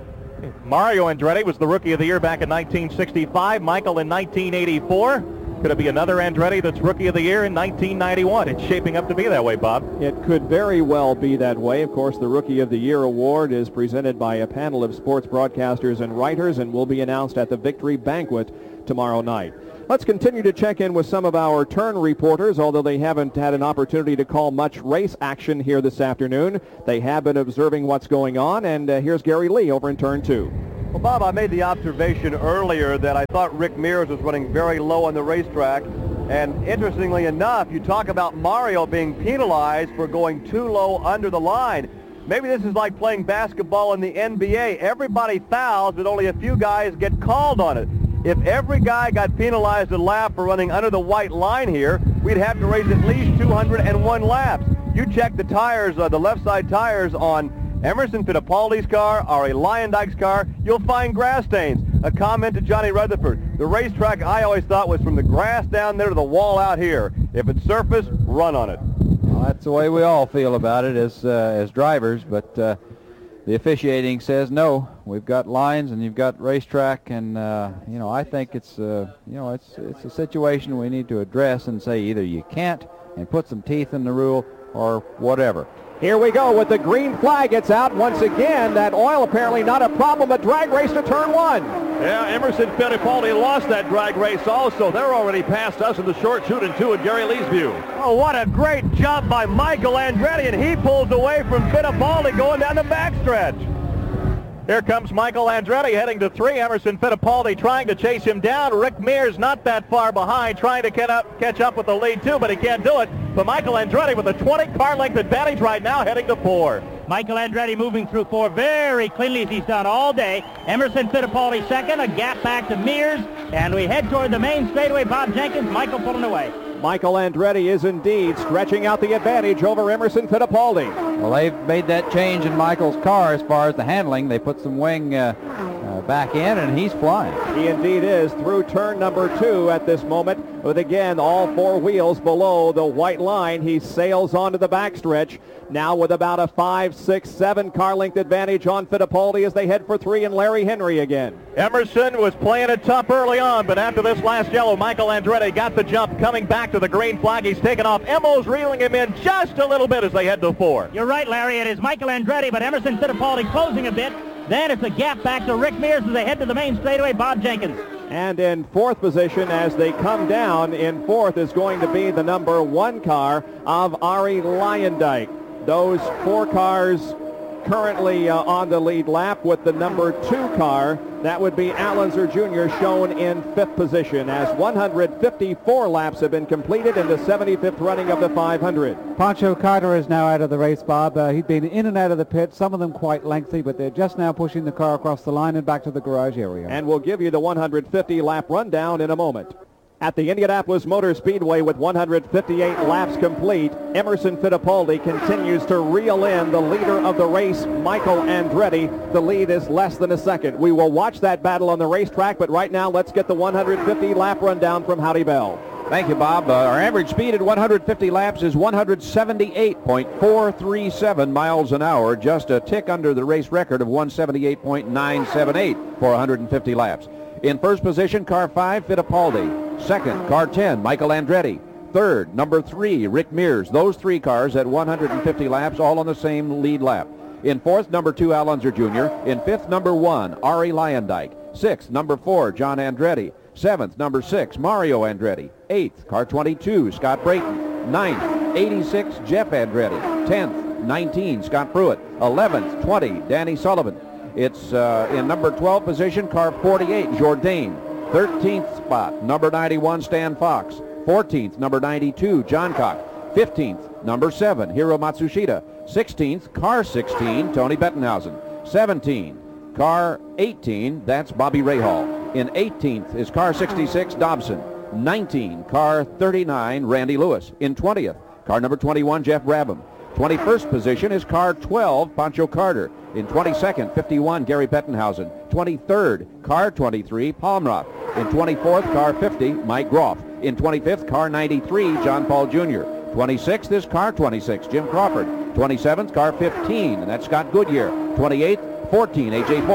Mario Andretti was the Rookie of the Year back in nineteen sixty-five. Michael in nineteen eighty-four. Could it be another Andretti that's Rookie of the Year in nineteen ninety-one? It's shaping up to be that way, Bob. It could very well be that way. Of course, the Rookie of the Year award is presented by a panel of sports broadcasters and writers and will be announced at the Victory Banquet tomorrow night. Let's continue to check in with some of our turn reporters, although they haven't had an opportunity to call much race action here this afternoon. They have been observing what's going on, and uh, here's Gary Lee over in turn two. Well, Bob, I made the observation earlier that I thought Rick Mears was running very low on the racetrack. And interestingly enough, you talk about Mario being penalized for going too low under the line. Maybe this is like playing basketball in the N B A. Everybody fouls, but only a few guys get called on it. If every guy got penalized a lap for running under the white line here, we'd have to race at least two hundred one laps. You check the tires, uh, the left side tires on Emerson Fittipaldi's car, Ari Luyendyk's car, you'll find grass stains. A comment to Johnny Rutherford. The racetrack I always thought was from the grass down there to the wall out here. If it's surface, run on it. Well, that's the way we all feel about it as, uh, as drivers, but uh, the officiating says no. We've got lines and you've got racetrack, and uh, you know, I think it's uh, you know it's it's a situation we need to address and say either you can't and put some teeth in the rule or whatever. Here we go with the green flag. It's out once again. That oil apparently not a problem. A drag race to turn one. Yeah, Emerson Fittipaldi lost that drag race also. They're already past us in the short shoot and two in Gary Lee's view. Oh, what a great job by Michael Andretti, and he pulls away from Fittipaldi going down the backstretch. Here comes Michael Andretti heading to three. Emerson Fittipaldi trying to chase him down. Rick Mears not that far behind, trying to get up, catch up with the lead too, but he can't do it. But Michael Andretti with a twenty car length advantage right now, heading to four. Michael Andretti moving through four very cleanly as he's done all day. Emerson Fittipaldi second, a gap back to Mears, and we head toward the main straightaway. Bob Jenkins, Michael pulling away. Michael Andretti is indeed stretching out the advantage over Emerson Fittipaldi. Well, they've made that change in Michael's car as far as the handling. They put some wing uh, uh, back in, and he's flying. He indeed is through turn number two at this moment, with again all four wheels below the white line. He sails onto the backstretch now with about a five, six, seven car length advantage on Fittipaldi as they head for three and Larry Henry again. Emerson was playing it tough early on, but after this last yellow, Michael Andretti got the jump coming back to the green flag. He's taken off. Emo's reeling him in just a little bit as they head to four. You're right, Larry. It is Michael Andretti, but Emerson Fittipaldi closing a bit. Then it's a gap back to Rick Mears as they head to the main straightaway. Bob Jenkins. And in fourth position as they come down, in fourth is going to be the number one car of Ari Luyendyk. Those four cars currently uh, on the lead lap with the number two car. That would be Allenzer Junior shown in fifth position as one hundred fifty-four laps have been completed in the seventy-fifth running of the five hundred. Pancho Carter is now out of the race, Bob. Uh, he'd been in and out of the pit, some of them quite lengthy, but they're just now pushing the car across the line and back to the garage area. And we'll give you the one hundred fifty lap rundown in a moment. At the Indianapolis Motor Speedway with one hundred fifty-eight laps complete, Emerson Fittipaldi continues to reel in the leader of the race, Michael Andretti. The lead is less than a second. We will watch that battle on the racetrack, but right now let's get the one hundred fifty lap rundown from Howdy Bell. Thank you, Bob. Uh, our average speed at one hundred fifty laps is one hundred seventy-eight point four three seven miles an hour, just a tick under the race record of one seventy-eight point nine seven eight for one hundred fifty laps. In first position, car five, Fittipaldi. Second, car ten, Michael Andretti. Third, number three, Rick Mears. Those three cars at one hundred fifty laps, all on the same lead lap. In fourth, number two, Allenzer Junior In fifth, number one, Ari Luyendyk. Sixth, number four, John Andretti. Seventh, number six, Mario Andretti. Eighth, car twenty-two, Scott Brayton. Ninth, eighty-six, Jeff Andretti. Tenth, nineteen, Scott Pruitt. Eleventh, twenty, Danny Sullivan. It's uh, in number twelve position, car forty-eight, Jourdain. thirteenth spot, number ninety-one, Stan Fox. fourteenth, number ninety-two, John Cock. fifteenth, number seven, Hiro Matsushita. sixteenth, car sixteen, Tony Bettenhausen. seventeen, car eighteen, that's Bobby Rahal. In eighteenth is car sixty-six, Dobson. nineteen, car thirty-nine, Randy Lewis. In twentieth, car number twenty-one, Jeff Brabham. twenty-first position is car twelve, Pancho Carter. In twenty-second, fifty-one, Gary Bettenhausen. twenty-third, car twenty-three, Palmroth. In twenty-fourth, car fifty, Mike Groff. In twenty-fifth, car ninety-three, John Paul Junior twenty-sixth is car twenty-six, Jim Crawford. twenty-seventh, car fifteen, and that's Scott Goodyear. twenty-eighth, fourteen, A J Foyt.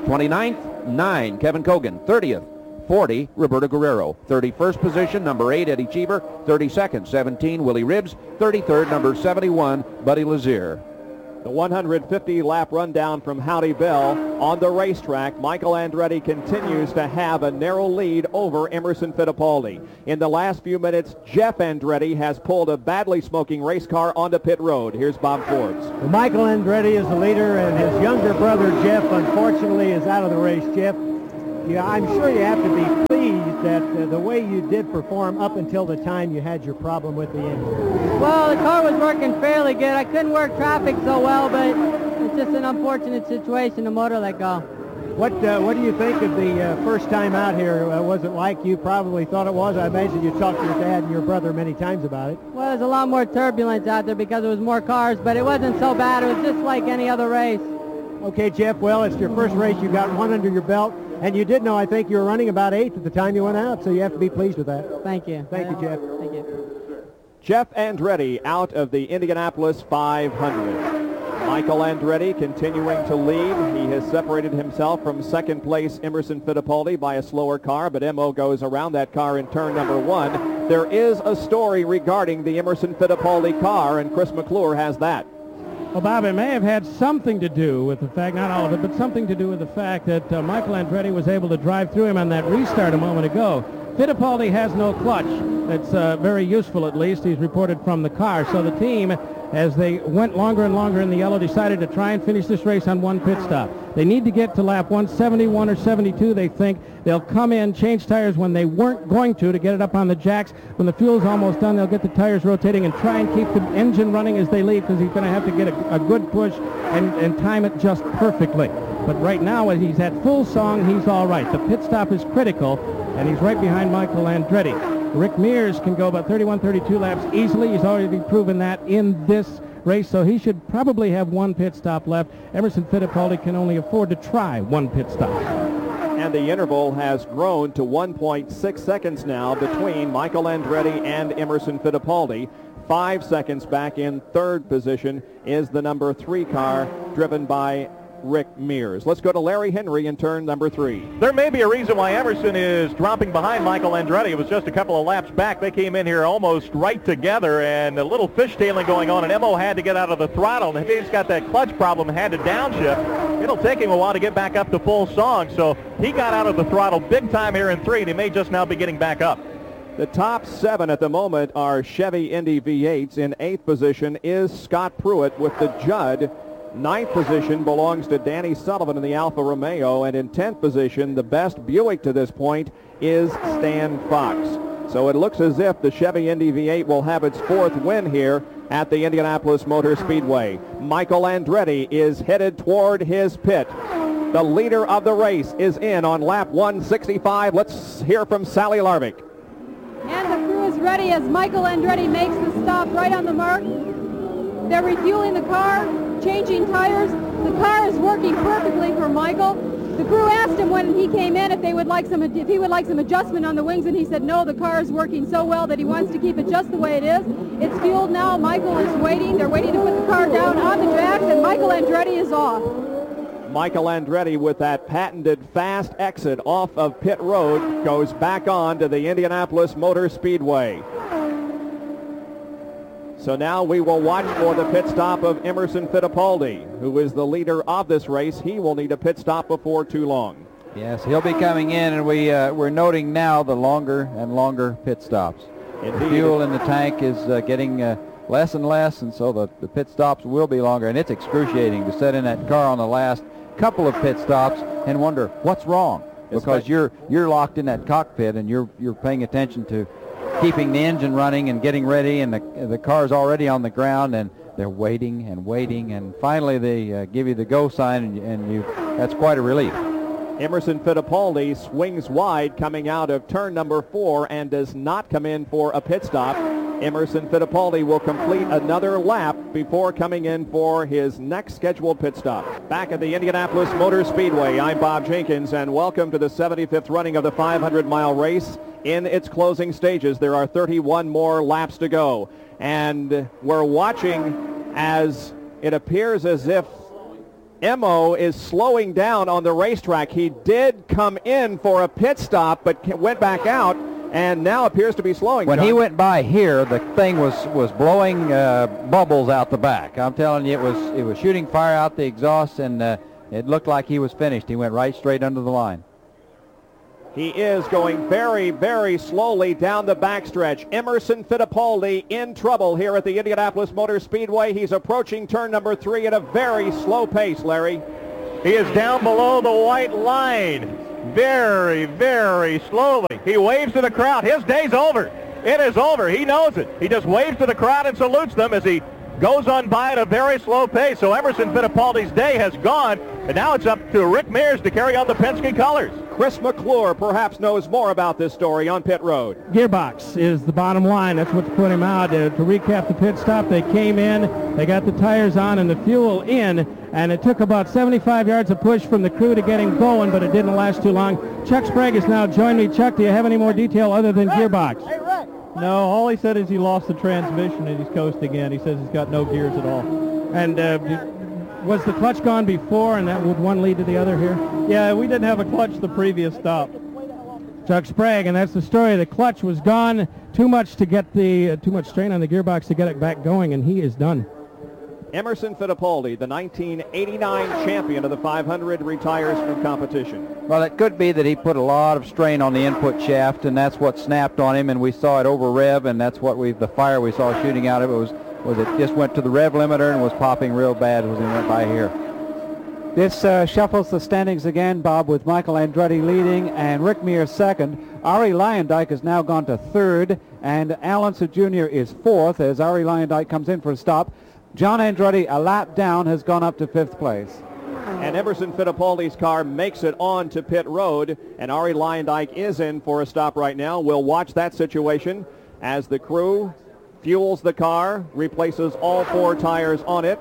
twenty-ninth, nine, Kevin Cogan. thirtieth, forty, Roberto Guerrero. thirty-first position, number eight, Eddie Cheever. thirty-second, seventeen, Willie Ribbs. thirty-third, number seventy-one, Buddy Lazier. The one hundred fifty lap rundown from Howdy Bell on the racetrack. Michael Andretti continues to have a narrow lead over Emerson Fittipaldi. In the last few minutes, Jeff Andretti has pulled a badly smoking race car onto pit road. Here's Bob Forbes. Well, Michael Andretti is the leader, and his younger brother, Jeff, unfortunately is out of the race. Jeff, yeah, I'm sure you have to be pleased that uh, the way you did perform up until the time you had your problem with the engine. Well, the car was working fairly good. I couldn't work traffic so well, but it's just an unfortunate situation. The motor let go. What uh, What do you think of the uh, first time out here? Uh, was it like you probably thought it was? I imagine you talked to your dad and your brother many times about it. Well, there's a lot more turbulence out there because there was more cars, but it wasn't so bad. It was just like any other race. Okay, Jeff, well, it's your first race. You got one under your belt, and you did know, I think, you were running about eighth at the time you went out, so you have to be pleased with that. Thank you. Thank you, Jeff. Thank you. Jeff Andretti out of the Indianapolis five hundred. Michael Andretti continuing to lead. He has separated himself from second place Emerson Fittipaldi by a slower car, but M O goes around that car in turn number one. There is a story regarding the Emerson Fittipaldi car, and Chris McClure has that. Well, Bob, it may have had something to do with the fact, not all of it, but something to do with the fact that uh, Michael Andretti was able to drive through him on that restart a moment ago. Fittipaldi has no clutch. That's uh, very useful, at least. He's reported from the car. So the team, as they went longer and longer in the yellow, decided to try and finish this race on one pit stop. They need to get to lap one seventy-one or seventy-two, they think. They'll come in, change tires when they weren't going to, to get it up on the jacks. When the fuel's almost done, they'll get the tires rotating and try and keep the engine running as they leave, because he's going to have to get a, a good push and, and time it just perfectly. But right now, as he's at full song, he's all right. The pit stop is critical, and he's right behind Michael Andretti. Rick Mears can go about thirty-one, thirty-two laps easily. He's already proven that in this race, so he should probably have one pit stop left. Emerson Fittipaldi can only afford to try one pit stop. And the interval has grown to one point six seconds now between Michael Andretti and Emerson Fittipaldi. Five seconds back in third position is the number three car driven by Rick Mears. Let's go to Larry Henry in turn number three. There may be a reason why Emerson is dropping behind Michael Andretti. It was just a couple of laps back. They came in here almost right together, and a little fishtailing going on, and M O had to get out of the throttle. And if he's got that clutch problem and had to downshift, it'll take him a while to get back up to full song. So he got out of the throttle big time here in three, and he may just now be getting back up. The top seven at the moment are Chevy Indy V eights. In eighth position is Scott Pruitt with the Judd. Ninth position belongs to Danny Sullivan in the Alfa Romeo, and in tenth position, the best Buick to this point is Stan Fox. So it looks as if the Chevy Indy V eight will have its fourth win here at the Indianapolis Motor Speedway. Michael Andretti is headed toward his pit. The leader of the race is in on lap one sixty-five. Let's hear from Sally Larvick. And the crew is ready as Michael Andretti makes the stop right on the mark. They're refueling the car, changing tires. The car is working perfectly for Michael. The crew asked him when he came in if they would like some if he would like some adjustment on the wings, and he said no, the car is working so well that he wants to keep it just the way it is. It's fueled now. Michael is waiting. They're waiting to put the car down on the jacks, and Michael Andretti is off. Michael Andretti with that patented fast exit off of pit road goes back on to the Indianapolis Motor Speedway. So now we will watch for the pit stop of Emerson Fittipaldi, who is the leader of this race. He will need a pit stop before too long. Yes, he'll be coming in, and we, uh, we're noting now the longer and longer pit stops. Indeed. The fuel in the tank is uh, getting uh, less and less, and so the, the pit stops will be longer, and it's excruciating to sit in that car on the last couple of pit stops and wonder what's wrong, because you're you're locked in that cockpit and you're you're paying attention to keeping the engine running and getting ready, and the the car's already on the ground, and they're waiting and waiting, and finally they uh, give you the go sign, and, and you that's quite a relief. Emerson Fittipaldi swings wide coming out of turn number four and does not come in for a pit stop. Emerson Fittipaldi will complete another lap before coming in for his next scheduled pit stop. Back at the Indianapolis Motor Speedway, I'm Bob Jenkins, and welcome to the seventy-fifth running of the five hundred mile race. In its closing stages, there are thirty-one more laps to go, and we're watching as it appears as if Emo is slowing down on the racetrack. He did come in for a pit stop, but went back out, and now appears to be slowing. When John. he went by here, the thing was was blowing uh, bubbles out the back. I'm telling you, it was it was shooting fire out the exhaust, and uh, it looked like he was finished. He went right straight under the line. He is going very, very slowly down the backstretch. Emerson Fittipaldi in trouble here at the Indianapolis Motor Speedway. He's approaching turn number three at a very slow pace, Larry. He is down below the white line very, very slowly. He waves to the crowd. His day's over. It is over. He knows it. He just waves to the crowd and salutes them as he goes on by at a very slow pace. So Emerson Fittipaldi's day has gone, and now it's up to Rick Mears to carry on the Penske colors. Chris McClure perhaps knows more about this story on pit road. Gearbox is the bottom line. That's what's put him out. Uh, to recap the pit stop, they came in, they got the tires on and the fuel in, and it took about seventy-five yards of push from the crew to get him going, but it didn't last too long. Chuck Sprague has now joined me. Chuck, do you have any more detail other than Gearbox? No, all he said is he lost the transmission and he's coasting in. He says he's got no gears at all. And uh, was the clutch gone before, and that would one lead to the other here? Yeah, we didn't have a clutch the previous stop. Chuck Sprague, and that's the story. The clutch was gone, too much to get the uh, too much strain on the gearbox to get it back going, and he is done. Emerson Fittipaldi, the nineteen eighty-nine champion of the five hundred, retires from competition. Well, it could be that he put a lot of strain on the input shaft, and that's what snapped on him, and we saw it over rev, and that's what we the fire we saw shooting out of it was was it just went to the rev limiter and was popping real bad as he went by here. This uh, shuffles the standings again, Bob, with Michael Andretti leading and Rick Mears second. Ari Luyendyk has now gone to third, and Al Unser Junior is fourth as Ari Luyendyk comes in for a stop. John Andretti, a lap down, has gone up to fifth place. And Emerson Fittipaldi's car makes it on to pit road, and Ari Luyendyk is in for a stop right now. We'll watch that situation as the crew fuels the car, replaces all four tires on it,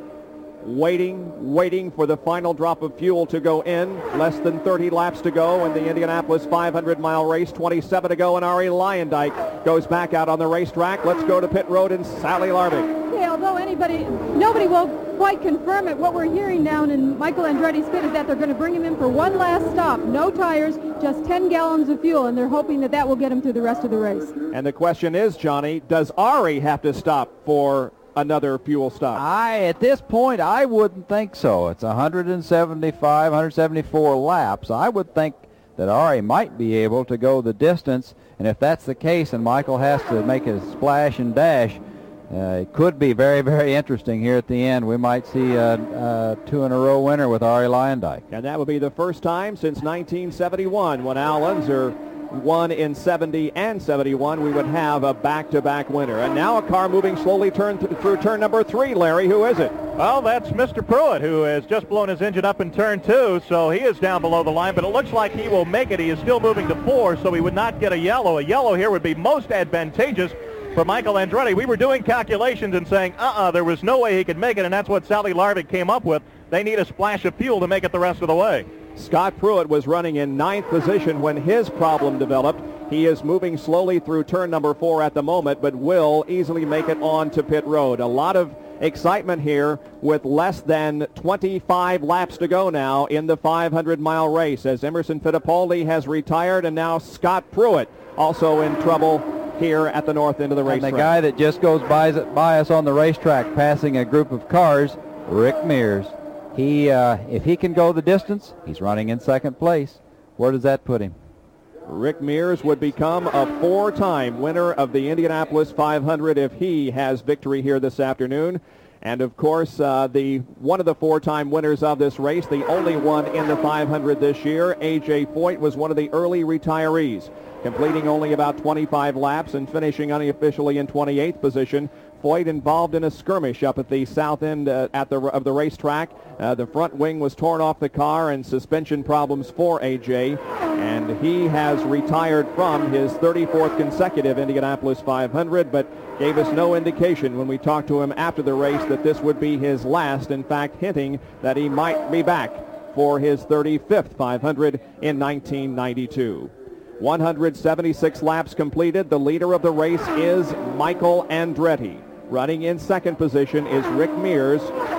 waiting, waiting for the final drop of fuel to go in. Less than thirty laps to go in the Indianapolis five hundred mile race, twenty-seven to go, and Ari Luyendyk goes back out on the racetrack. Let's go to pit road and Sally Larvik. Okay, although anybody, nobody will quite confirm it, what we're hearing down in Michael Andretti's pit is that they're going to bring him in for one last stop. No tires, just ten gallons of fuel, and they're hoping that that will get him through the rest of the race. And the question is, Johnny, does Ari have to stop for another fuel stop? I, at this point, I wouldn't think so. It's one hundred seventy-five, one hundred seventy-four laps. I would think that Ari might be able to go the distance, and if that's the case and Michael has to make a splash and dash, uh, it could be very, very interesting here at the end. We might see a, a two-in-a-row winner with Ari Luyendyk. And that would be the first time since nineteen seventy-one when Al Unser won in seventy and seventy-one, we would have a back-to-back winner. And now a car moving slowly turn th- through turn number three. Larry, who is it? Well, that's Mister Pruitt, who has just blown his engine up in turn two, so he is down below the line, but it looks like he will make it. He is still moving to four, so he would not get a yellow. A yellow here would be most advantageous for Michael Andretti. We were doing calculations and saying, uh-uh, there was no way he could make it, and that's what Sally Larvik came up with. They need a splash of fuel to make it the rest of the way. Scott Pruitt was running in ninth position when his problem developed. He is moving slowly through turn number four at the moment, but will easily make it on to pit road. A lot of excitement here with less than twenty-five laps to go now in the five hundred mile race as Emerson Fittipaldi has retired, and now Scott Pruitt also in trouble here at the north end of the racetrack. And the guy that just goes by, by us on the racetrack passing a group of cars, Rick Mears. He, uh, if he can go the distance, he's running in second place. Where does that put him? Rick Mears would become a four-time winner of the Indianapolis five hundred if he has victory here this afternoon. And, of course, uh, the one of the four-time winners of this race, the only one in the five hundred this year, A J Foyt, was one of the early retirees, completing only about twenty-five laps and finishing unofficially in twenty-eighth position. Foyt involved in a skirmish up at the south end uh, at the of the racetrack. Uh, the front wing was torn off the car and suspension problems for A J, and he has retired from his thirty-fourth consecutive Indianapolis five hundred, but gave us no indication when we talked to him after the race that this would be his last, in fact hinting that he might be back for his thirty-fifth five hundred in nineteen ninety-two. one hundred seventy-six laps completed. The leader of the race is Michael Andretti. Running in second position is Rick Mears.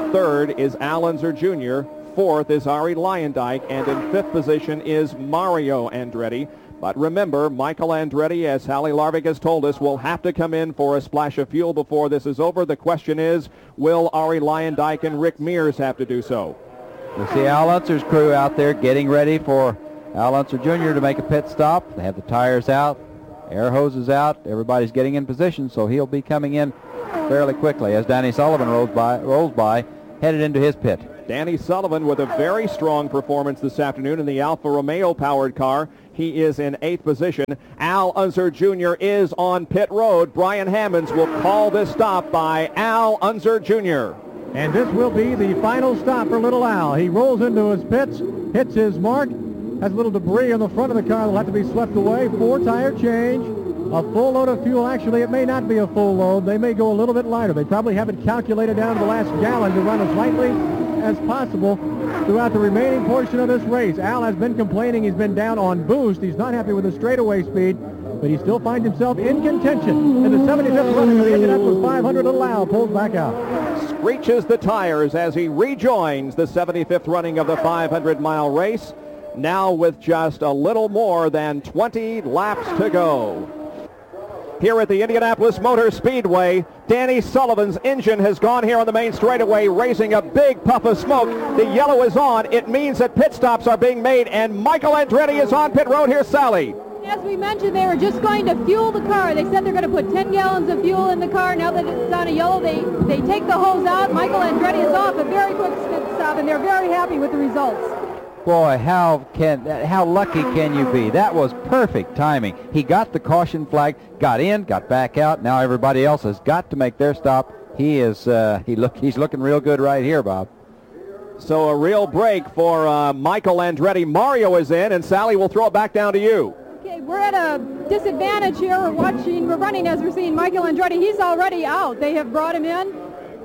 Third is Al Unser Junior Fourth is Ari Lyondike. And in fifth position is Mario Andretti. But remember, Michael Andretti, as Hallie Larvik has told us, will have to come in for a splash of fuel before this is over. The question is, will Ari Lyondike and Rick Mears have to do so? We see Al Unser's crew out there getting ready for Al Unser Junior to make a pit stop. They have the tires out, air hoses out. Everybody's getting in position, so he'll be coming in fairly quickly as Danny Sullivan rolls by, rolls by headed into his pit. Danny Sullivan with a very strong performance this afternoon in the Alfa Romeo-powered car. He is in eighth position. Al Unser Junior is on pit road. Brian Hammonds will call this stop by Al Unser Junior And this will be the final stop for little Al. He rolls into his pits, hits his mark, has a little debris on the front of the car that will have to be swept away. Four tire change, a full load of fuel. Actually, it may not be a full load. They may go a little bit lighter. They probably have it calculated down to the last gallon to run as lightly as possible throughout the remaining portion of this race. Al has been complaining he's been down on boost. He's not happy with the straightaway speed, but he still finds himself in contention. In the seventy-fifth running of the Indianapolis five hundred, little Al pulls back out. Screeches the tires as he rejoins the seventy-fifth running of the five hundred mile race, now with just a little more than twenty laps to go. Here at the Indianapolis Motor Speedway, Danny Sullivan's engine has gone here on the main straightaway, raising a big puff of smoke. The yellow is on. It means that pit stops are being made, and Michael Andretti is on pit road. Here's Sally. As we mentioned, they were just going to fuel the car. They said they're going to put ten gallons of fuel in the car. Now that it's on a yellow, they, they take the hose out. Michael Andretti is off, a very quick pit stop, and they're very happy with the results. Boy, how can how lucky can you be? That was perfect timing. He got the caution flag, got in, got back out. Now everybody else has got to make their stop. He is uh, he look he's looking real good right here, Bob. So a real break for uh, Michael Andretti. Mario is in, and Sally will throw it back down to you. Okay, we're at a disadvantage here. We're watching, we're running as we're seeing Michael Andretti. He's already out. They have brought him in.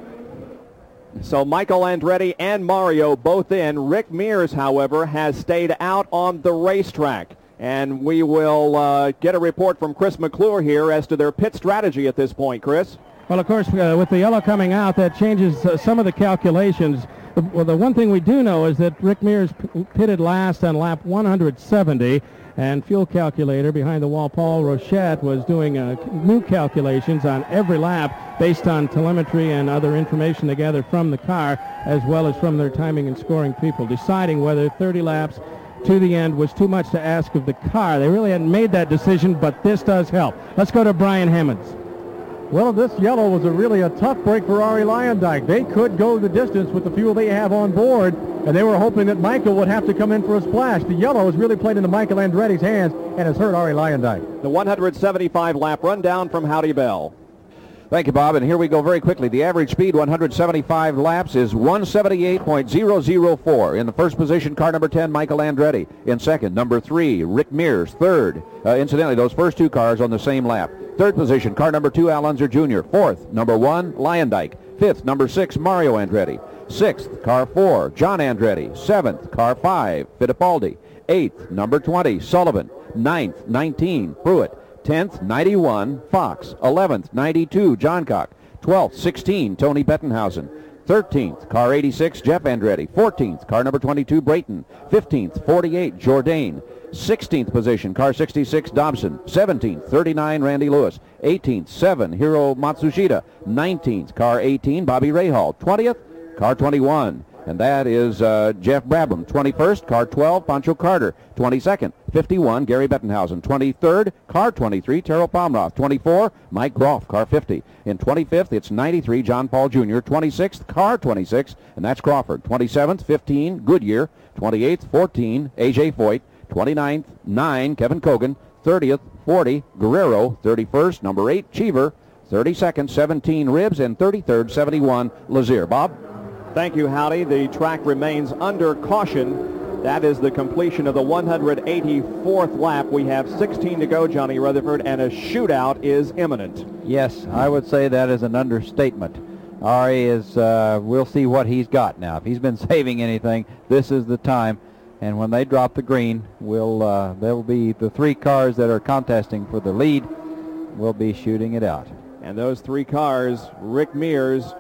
So Michael Andretti and Mario both in. Rick Mears, however, has stayed out on the racetrack. And we will uh, get a report from Chris McClure here as to their pit strategy at this point. Chris? Well, of course, uh, with the yellow coming out, that changes uh, some of the calculations. The, well, the one thing we do know is that Rick Mears p- pitted last on lap one hundred seventy, and fuel calculator behind the wall, Paul Rochette, was doing uh, new calculations on every lap based on telemetry and other information they gathered from the car, as well as from their timing and scoring people, deciding whether thirty laps to the end was too much to ask of the car. They really hadn't made that decision, but this does help. Let's go to Brian Hammonds. Well, this yellow was a really a tough break for Ari Lyondike. They could go the distance with the fuel they have on board, and they were hoping that Michael would have to come in for a splash. The yellow has really played into Michael Andretti's hands and has hurt Ari Lyondike. The one hundred seventy-five lap rundown from Howdy Bell. Thank you, Bob. And here we go very quickly. The average speed, one hundred seventy-five laps, is one seventy-eight point zero zero four. In the first position, car number ten, Michael Andretti. In second, number three, Rick Mears. Third, uh, incidentally, those first two cars on the same lap. Third position, car number two, Al Unser Junior Fourth, number one, Lyondike. Fifth, number six, Mario Andretti. Sixth, car four, John Andretti. Seventh, car five, Fittipaldi. Eighth, number twenty, Sullivan. Ninth, nineteen, Pruitt. tenth, ninety-one, Fox. eleventh, ninety-two, Johncock. twelfth, sixteen, Tony Bettenhausen. thirteenth, car eighty-six, Jeff Andretti. fourteenth, car number twenty-two, Brayton. fifteenth, forty-eight, Jourdain. sixteenth position, car sixty-six, Dobson. seventeenth, thirty-nine, Randy Lewis. eighteenth, seven, Hiro Matsushita. nineteenth, car eighteen, Bobby Rahal. twentieth, car twenty-one. And that is uh, Jeff Brabham. twenty-first, car twelve, Pancho Carter. twenty-second, fifty-one, Gary Bettenhausen. twenty-third, car twenty-three, Terrell Palmroth. twenty-four, Mike Groff, car fifty. In twenty-fifth, it's ninety-three, John Paul Junior twenty-sixth, car twenty-six, and that's Crawford. twenty-seventh, fifteen, Goodyear. twenty-eighth, fourteen, A J Foyt. twenty-ninth, nine, Kevin Cogan. thirtieth, forty, Guerrero. thirty-first, number eight, Cheever. thirty-second, seventeen, Ribbs. And thirty-third, seventy-one, Lazier. Bob? Thank you, Howdy. The track remains under caution. That is the completion of the one hundred eighty-fourth lap. We have sixteen to go, Johnny Rutherford, and a shootout is imminent. Yes, I would say that is an understatement. Ari is, uh, we'll see what he's got now. If he's been saving anything, this is the time. And when they drop the green, we'll, uh, there will be the three cars that are contesting for the lead will be shooting it out. And those three cars, Rick Mears,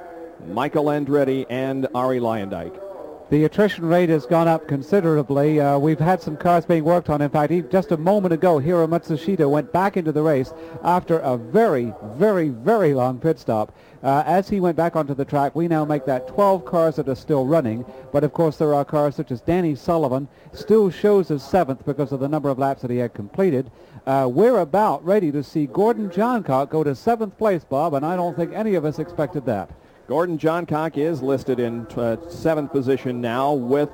Michael Andretti and Ari Leyendijk. The attrition rate has gone up considerably. Uh, we've had some cars being worked on. In fact, even just a moment ago, Hiro Matsushita went back into the race after a very, very, very long pit stop. Uh, as he went back onto the track, we now make that twelve cars that are still running. But, of course, there are cars such as Danny Sullivan, still shows as seventh because of the number of laps that he had completed. Uh, we're about ready to see Gordon Johncock go to seventh place, Bob, and I don't think any of us expected that. Gordon Johncock is listed in uh, seventh position now, with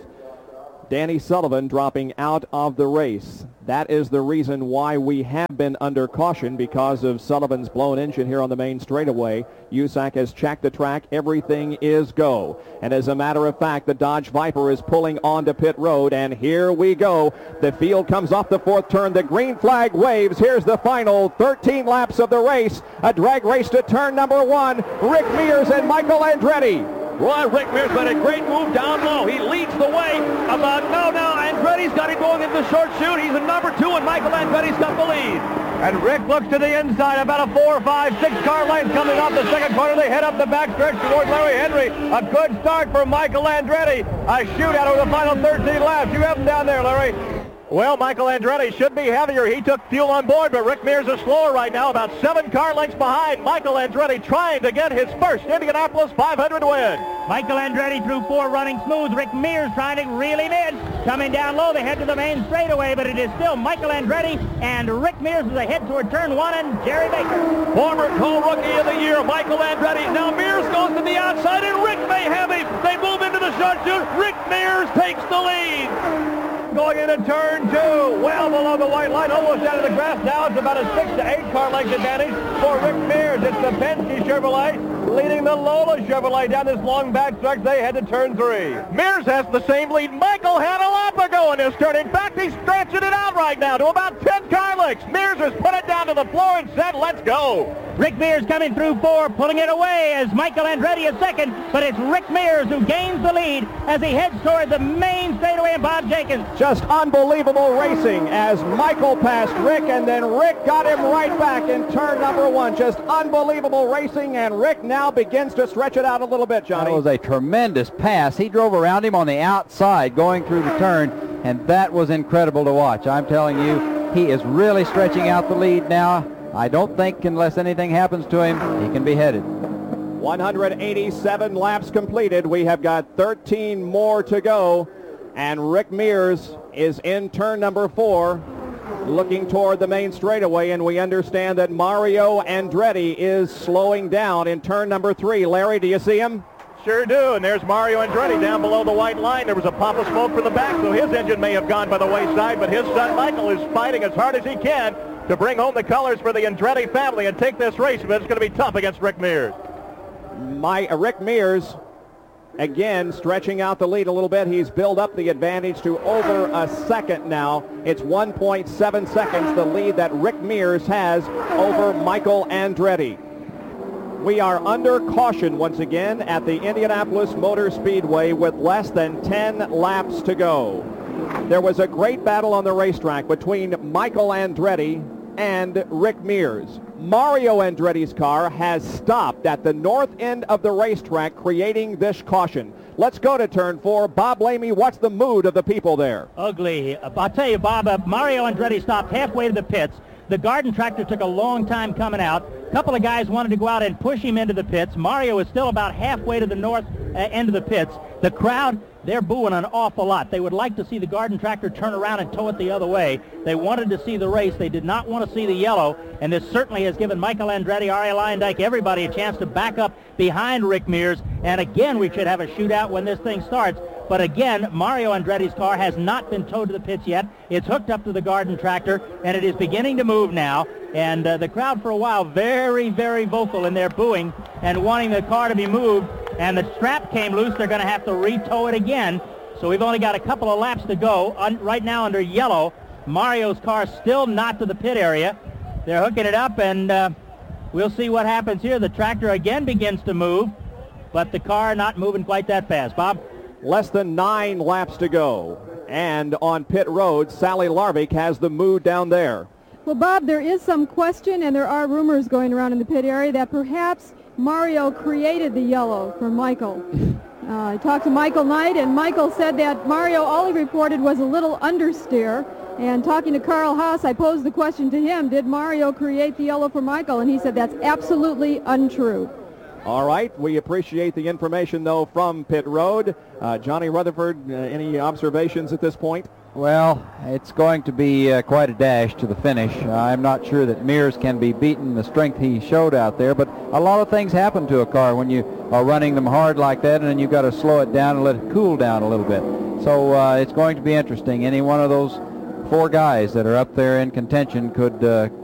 Danny Sullivan dropping out of the race. That is the reason why we have been under caution, because of Sullivan's blown engine here on the main straightaway. U S A C has checked the track. Everything is go. And as a matter of fact, the Dodge Viper is pulling onto pit road, and here we go. The field comes off the fourth turn. The green flag waves. Here's the final thirteen laps of the race. A drag race to turn number one. Rick Mears and Michael Andretti. Well, Rick Mears made a great move down low. He leads the way. About, no, no, Andretti's got him going into the short chute. He's a number two, and Michael Andretti's got the lead. And Rick looks to the inside, about a four, five, six car length coming off the second corner. They head up the backstretch toward Larry Henry. A good start for Michael Andretti. A shootout over the final thirteen laps. You have him down there, Larry. Well, Michael Andretti should be heavier. He took fuel on board, but Rick Mears is slower right now, about seven car lengths behind. Michael Andretti trying to get his first Indianapolis five hundred win. Michael Andretti through four running smooth. Rick Mears trying to reel him in. Coming down low, they head to the main straightaway, but it is still Michael Andretti and Rick Mears as they head toward turn one, and Jerry Baker. Former co-rookie of the year, Michael Andretti. Now Mears goes to the outside, and Rick may have him. They move into the short chute. Rick Mears takes the lead. Going into turn two, well below the white line, almost out of the grass. Now it's about a six to eight car length advantage for Rick Mears. It's the Penske Chevrolet leading the Lola Chevrolet down this long backstretch. They head to turn three. Mears has the same lead Michael had a lap ago in this turn. In fact, he's stretching it out right now to about ten car lengths. Mears has put it down to the floor and said, let's go. Rick Mears coming through four, pulling it away as Michael Andretti is second, but it's Rick Mears who gains the lead as he heads toward the main straightaway and Bob Jenkins. Just unbelievable racing as Michael passed Rick, and then Rick got him right back in turn number one. Just unbelievable racing, and Rick now begins to stretch it out a little bit, Johnny. That was a tremendous pass. He drove around him on the outside going through the turn, and that was incredible to watch. I'm telling you, he is really stretching out the lead now. I don't think unless anything happens to him, he can be headed. one hundred eighty-seven laps completed. We have got thirteen more to go. And Rick Mears is in turn number four, looking toward the main straightaway, and we understand that Mario Andretti is slowing down in turn number three. Larry, do you see him? Sure do, and there's Mario Andretti down below the white line. There was a pop of smoke from the back, so his engine may have gone by the wayside, but his son Michael is fighting as hard as he can to bring home the colors for the Andretti family and take this race, but it's going to be tough against Rick Mears. My, uh, Rick Mears, again, stretching out the lead a little bit. He's built up the advantage to over a second now. It's one point seven seconds, the lead that Rick Mears has over Michael Andretti. We are under caution once again at the Indianapolis Motor Speedway with less than ten laps to go. There was a great battle on the racetrack between Michael Andretti and Rick Mears. Mario Andretti's car has stopped at the north end of the racetrack, creating this caution. Let's go to turn four. Bob Lamy, what's the mood of the people there? Ugly. I'll tell you, Bob, uh, Mario Andretti stopped halfway to the pits. The Garden tractor took a long time coming out. A couple of guys wanted to go out and push him into the pits. Mario is still about halfway to the north uh, end of the pits. The crowd, they're booing an awful lot. They would like to see the Garden tractor turn around and tow it the other way. They wanted to see the race. They did not want to see the yellow, and this certainly has given Michael Andretti, Ari Leyendijk, everybody a chance to back up behind Rick Mears, and again we should have a shootout when this thing starts. But again, Mario Andretti's car has not been towed to the pits yet. It's hooked up to the Garden tractor, and it is beginning to move now. And uh, the crowd for a while very, very vocal in their booing and wanting the car to be moved. And the strap came loose. They're going to have to re-tow it again. So we've only got a couple of laps to go. Un- right now under yellow, Mario's car still not to the pit area. They're hooking it up, and uh, we'll see what happens here. The tractor again begins to move, but the car not moving quite that fast. Bob? Less than nine laps to go. And on pit road, Sally Larvik has the mood down there. Well, Bob, there is some question, and there are rumors going around in the pit area that perhaps Mario created the yellow for Michael. Uh, I talked to Michael Knight, and Michael said that Mario, all he reported was a little understeer. And talking to Carl Haas, I posed the question to him, did Mario create the yellow for Michael? And he said that's absolutely untrue. All right, we appreciate the information, though, from pit road. Uh, Johnny Rutherford, uh, any observations at this point? Well, it's going to be uh, quite a dash to the finish. Uh, I'm not sure that Mears can be beaten the strength he showed out there, but a lot of things happen to a car when you are running them hard like that, and then you've got to slow it down and let it cool down a little bit. So uh, it's going to be interesting. Any one of those four guys that are up there in contention could uh,